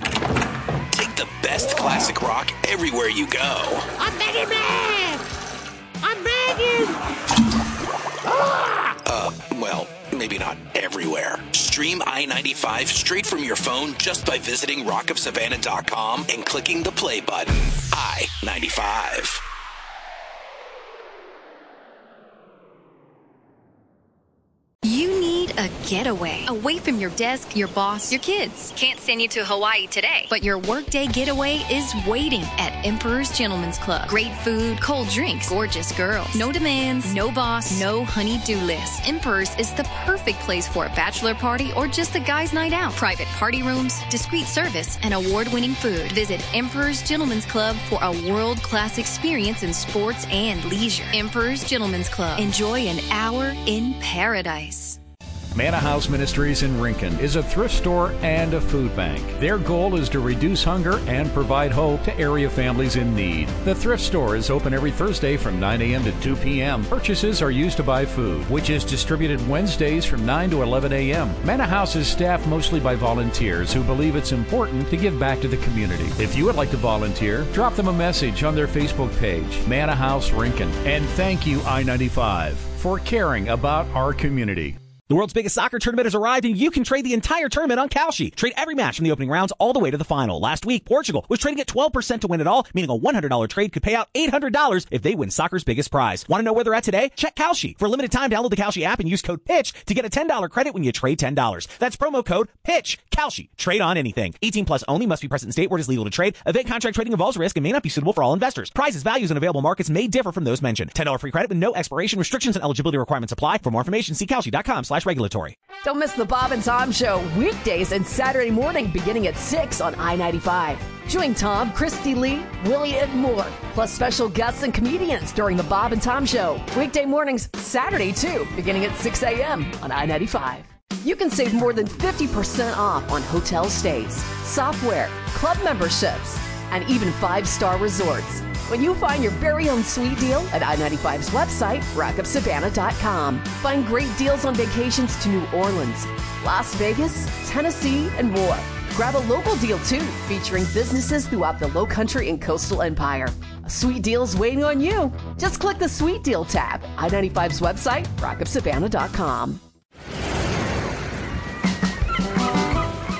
Take the best classic rock everywhere you go. I'm begging, man! I'm begging! Ah! Uh, well, maybe not everywhere. Stream I ninety-five straight from your phone just by visiting rock of savannah dot com and clicking the play button. I ninety-five. You need a getaway. Away from your desk, your boss, your kids. Can't send you to Hawaii today, but your workday getaway is waiting at Emperor's Gentleman's Club. Great food, cold drinks, gorgeous girls. No demands, no boss, no honey-do list. Emperor's is the perfect place for a bachelor party or just a guy's night out. Private party rooms, discreet service, and award-winning food. Visit Emperor's Gentleman's Club for a world-class experience in sports and leisure. Emperor's Gentleman's Club. Enjoy an hour in paradise. Manna House Ministries in Rincon is a thrift store and a food bank. Their goal is to reduce hunger and provide hope to area families in need. The thrift store is open every Thursday from nine a.m. to two p.m. Purchases are used to buy food, which is distributed Wednesdays from nine to eleven a.m. Manna House is staffed mostly by volunteers who believe it's important to give back to the community. If you would like to volunteer, drop them a message on their Facebook page, Manna House Rincon. And thank you, I ninety-five, for caring about our community. The world's biggest soccer tournament has arrived, and you can trade the entire tournament on Kalshi. Trade every match from the opening rounds all the way to the final. Last week, Portugal was trading at twelve percent to win it all, meaning a one hundred dollars trade could pay out eight hundred dollars if they win soccer's biggest prize. Want to know where they're at today? Check Kalshi. For a limited time, download the Kalshi app and use code PITCH to get a ten dollars credit when you trade ten dollars. That's promo code PITCH. Kalshi. Trade on anything. eighteen plus only. Must be present in state where it is legal to trade. Event contract trading involves risk and may not be suitable for all investors. Prizes, values, and available markets may differ from those mentioned. ten dollars free credit with no expiration. Restrictions and eligibility requirements apply. For more information, see kalshi.com slash regulatory. Don't miss the Bob and Tom Show weekdays and Saturday morning beginning at six on I ninety-five. Join Tom, Christy Lee, Willie, and more, plus special guests and comedians during the Bob and Tom Show. Weekday mornings, Saturday too, beginning at six a.m. on I ninety-five. You can save more than fifty percent off on hotel stays, software, club memberships, and even five-star resorts when you find your very own sweet deal at I ninety-five's website, rock of savannah dot com. Find great deals on vacations to New Orleans, Las Vegas, Tennessee, and more. Grab a local deal, too, featuring businesses throughout the Lowcountry and Coastal Empire. A sweet deal's waiting on you. Just click the Sweet Deal tab. I ninety-five's website, rock of savannah dot com.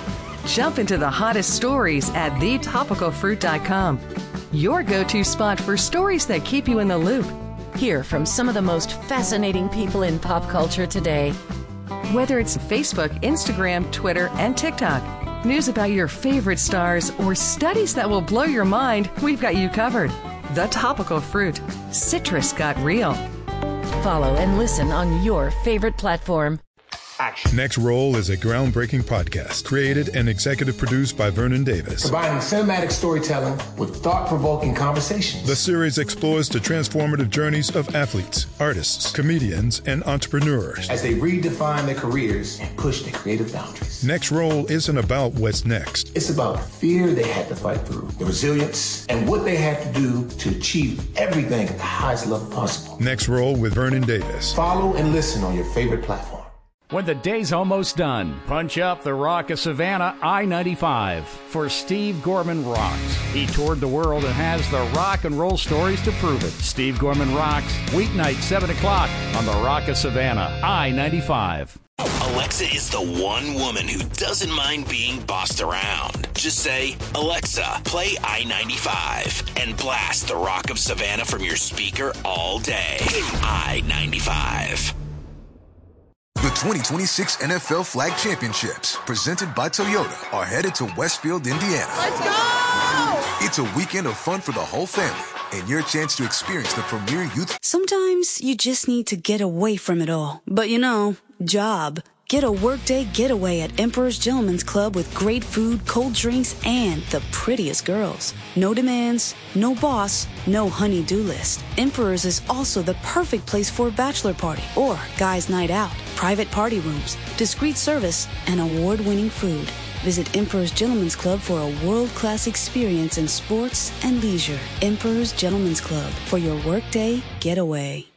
Jump into the hottest stories at the topical fruit dot com. Your go-to spot for stories that keep you in the loop. Hear from some of the most fascinating people in pop culture today. Whether it's Facebook, Instagram, Twitter, and TikTok, news about your favorite stars, or studies that will blow your mind, we've got you covered. The Topical Fruit. Citrus got real. Follow and listen on your favorite platform. Next Roll is a groundbreaking podcast created and executive produced by Vernon Davis. Combining cinematic storytelling with thought-provoking conversations. The series explores the transformative journeys of athletes, artists, comedians, and entrepreneurs as they redefine their careers and push their creative boundaries. Next Roll isn't about what's next. It's about the fear they had to fight through, the resilience, and what they had to do to achieve everything at the highest level possible. Next Roll with Vernon Davis. Follow and listen on your favorite platform. When the day's almost done, punch up the Rock of Savannah I ninety-five for Steve Gorman Rocks. He toured the world and has the rock and roll stories to prove it. Steve Gorman Rocks, weeknight, seven o'clock on the Rock of Savannah I ninety-five. Alexa is the one woman who doesn't mind being bossed around. Just say, Alexa, play I ninety-five, and blast the Rock of Savannah from your speaker all day. I ninety-five. The twenty twenty-six N F L Flag Championships, presented by Toyota, are headed to Westfield, Indiana. Let's go! It's a weekend of fun for the whole family, and your chance to experience the premier youth. Sometimes you just need to get away from it all. But you know, job. Get a workday getaway at Emperor's Gentlemen's Club with great food, cold drinks, and the prettiest girls. No demands, no boss, no honey-do list. Emperor's is also the perfect place for a bachelor party or guys' night out. Private party rooms, discreet service, and award-winning food. Visit Emperor's Gentlemen's Club for a world-class experience in sports and leisure. Emperor's Gentlemen's Club for your workday getaway.